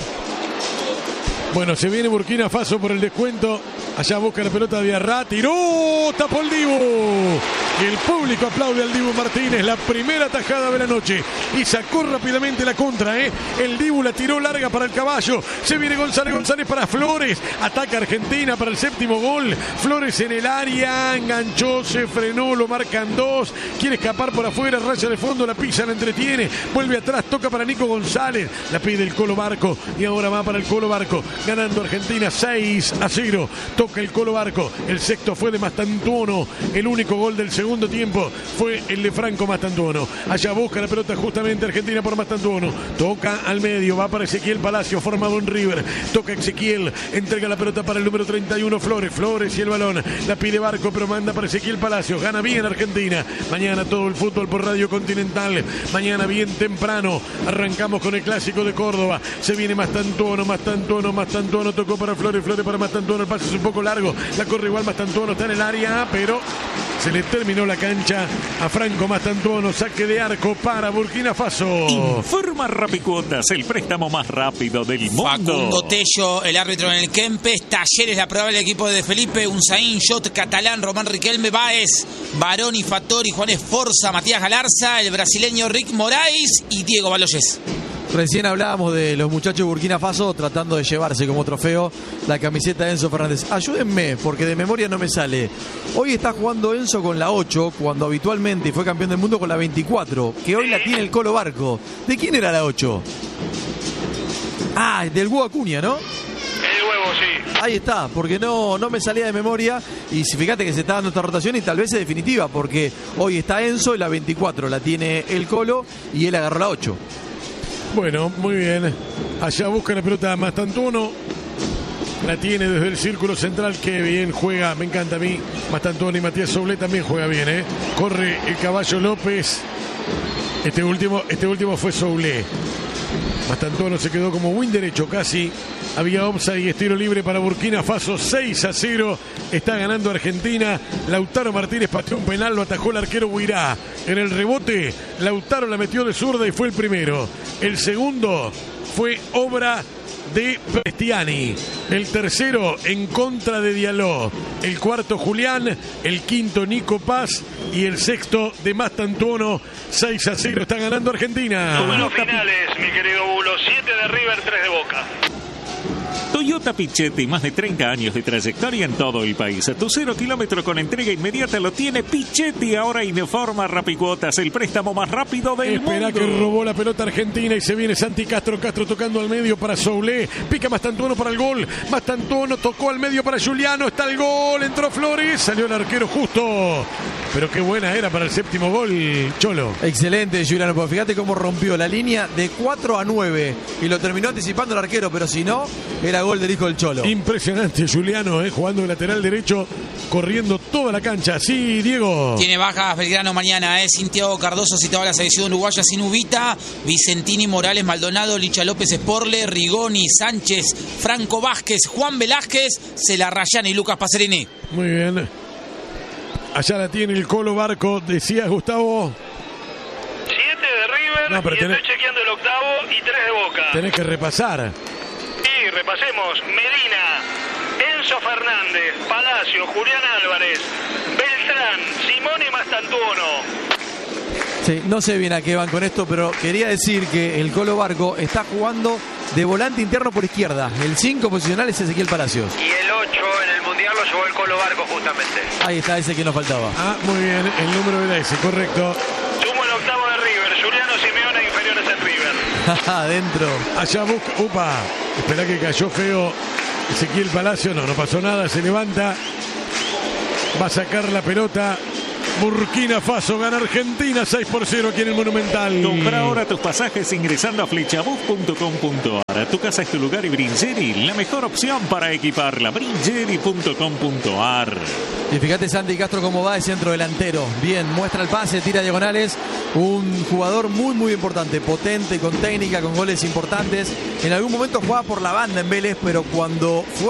Speaker 2: Bueno, se viene Burkina Faso por el descuento. Allá busca la pelota Diarra. Tiró, tapó el Dibu. Y el público aplaude al Dibu Martínez. La primera tajada de la noche. Y sacó rápidamente la contra, ¿eh? El Dibu la tiró larga para el caballo. Se viene González González para Flores. Ataca Argentina para el séptimo gol. Flores en el área. Enganchó, se frenó, lo marcan dos. Quiere escapar por afuera. Raya de fondo, la pisa, la entretiene. Vuelve atrás, toca para Nico González. La pide el Colo Barco. Y ahora va para el Colo Barco. Ganando Argentina seis a cero. Toca el Colo Barco. El sexto fue de Mastantuono. El único gol del segundo tiempo fue el de Franco Mastantuono. Allá busca la pelota justamente Argentina por Mastantuono. Toca al medio. Va para Ezequiel Palacio, formado en River. Toca Ezequiel. Entrega la pelota para el número treinta y uno, Flores. Flores y el balón. La pide Barco, pero manda para Ezequiel Palacio. Gana bien Argentina. Mañana todo el fútbol por Radio Continental. Mañana bien temprano. Arrancamos con el clásico de Córdoba. Se viene Mastantuono, Mastantuono, Mastantuono. Tocó para Flores, Flores para Mastantuono. El pase es un poco largo. La corre igual Mastantuono. Está en el área, pero se le terminó la cancha a Franco Mastantuono. Saque de arco para Burkina Faso.
Speaker 1: Informa Rapicuotas, el préstamo más rápido del mundo.
Speaker 3: Facundo Tello, el árbitro en el Kempes. Talleres, la probable equipo de Felipe. Unzaín, Shot, Catalán, Román Riquelme, Báez, Baroni, Fattori, Juan Esforza, Matías Galarza, el brasileño Rick Moraes y Diego Baloyes.
Speaker 4: Recién hablábamos de los muchachos de Burkina Faso tratando de llevarse como trofeo la camiseta de Enzo Fernández. Ayúdenme, porque de memoria no me sale. Hoy está jugando Enzo con la ocho, cuando habitualmente fue campeón del mundo con la veinticuatro, que hoy la tiene el Colo Barco. ¿De quién era la ocho? Ah, del Hugo Acuña, ¿no?
Speaker 5: El huevo, sí.
Speaker 4: Ahí está, porque no, no me salía de memoria. Y si fíjate que se está dando esta rotación y tal vez es definitiva, porque hoy está Enzo y la veinticuatro la tiene el Colo y él agarró la ocho.
Speaker 2: Bueno, muy bien. Allá busca la pelota Mastantuono. La tiene desde el círculo central. Qué bien juega. Me encanta a mí. Mastantuono y Matías Soule también juega bien, ¿eh? Corre el caballo López. Este último, este último fue Soule. Mastantuono se quedó como win derecho casi. Había offside y estilo libre para Burkina Faso. seis a cero. Está ganando Argentina. Lautaro Martínez pateó un penal. Lo atajó el arquero Guirá. En el rebote, Lautaro la metió de zurda y fue el primero. El segundo fue obra de Prestiani. El tercero en contra de Diallo. El cuarto Julián. El quinto Nico Paz. Y el sexto de Mastantuono. seis a cero. Está ganando Argentina.
Speaker 5: Números finales, mi querido Bulo. siete de River, tres de Boca.
Speaker 1: Toyota Pichetti, más de treinta años de trayectoria en todo el país. Tu cero kilómetro con entrega inmediata lo tiene Pichetti. Ahora Informa Rapicuotas, el préstamo más rápido del
Speaker 2: Espera
Speaker 1: mundo.
Speaker 2: que robó la pelota Argentina y se viene Santi Castro. Castro tocando al medio para Soule. Pica Mastantuono para el gol. Mastantuono tocó al medio para Juliano. Está el gol. Entró Flores. Salió el arquero justo. Pero qué buena era para el séptimo gol, Cholo.
Speaker 4: Excelente, Juliano. Porque fíjate cómo rompió la línea de cuatro a nueve y lo terminó anticipando el arquero. Pero si no, era gol de del hijo del Cholo.
Speaker 2: Impresionante Juliano, eh, jugando de lateral derecho, corriendo toda la cancha. Sí, Diego.
Speaker 3: Tiene bajas Belgrano mañana, ¿eh? Santiago Cardoso citado a la selección uruguaya sin Ubita, Vicentini, Morales, Maldonado, Licha López, Sporle, Rigoni, Sánchez, Franco Vázquez, Juan Velázquez, Celarrayán y Lucas Pacerini.
Speaker 2: Muy bien. Allá la tiene el Colo Barco, decía Gustavo.
Speaker 5: Siete de River,
Speaker 2: No, pero
Speaker 5: y
Speaker 2: tenés-
Speaker 5: estoy chequeando el octavo y tres de Boca.
Speaker 2: Tenés que repasar.
Speaker 5: Y repasemos: Medina, Enzo Fernández, Palacio, Julián Álvarez, Beltrán, Simone Mastantuono.
Speaker 4: Sí, no sé bien a qué van con esto, pero quería decir que el Colo Barco está jugando de volante interno por izquierda. El cinco posicional es Ezequiel Palacios.
Speaker 6: Y el ocho en el Mundial lo llevó el Colo Barco justamente.
Speaker 4: Ahí está ese que nos faltaba.
Speaker 2: Ah, muy bien, el número era ese, correcto.
Speaker 5: Sumo el octavo de River, Juliano Simeone, inferiores en River.
Speaker 4: Adentro.
Speaker 2: Allá busca. Upa. Espera que cayó feo Ezequiel Palacio. No, no pasó nada. Se levanta. Va a sacar la pelota. Burkina Faso gana Argentina seis por cero aquí en el Monumental.
Speaker 1: Compra ahora tus pasajes ingresando a flechabus punto com punto ar. Tu casa es tu lugar y Bringeri, la mejor opción para equiparla. Bringeri punto com punto ar.
Speaker 4: Y fíjate Santi Castro cómo va de centro delantero. Bien, muestra el pase, tira diagonales. Un jugador muy muy importante, potente, con técnica, con goles importantes. En algún momento jugaba por la banda en Vélez, pero cuando fue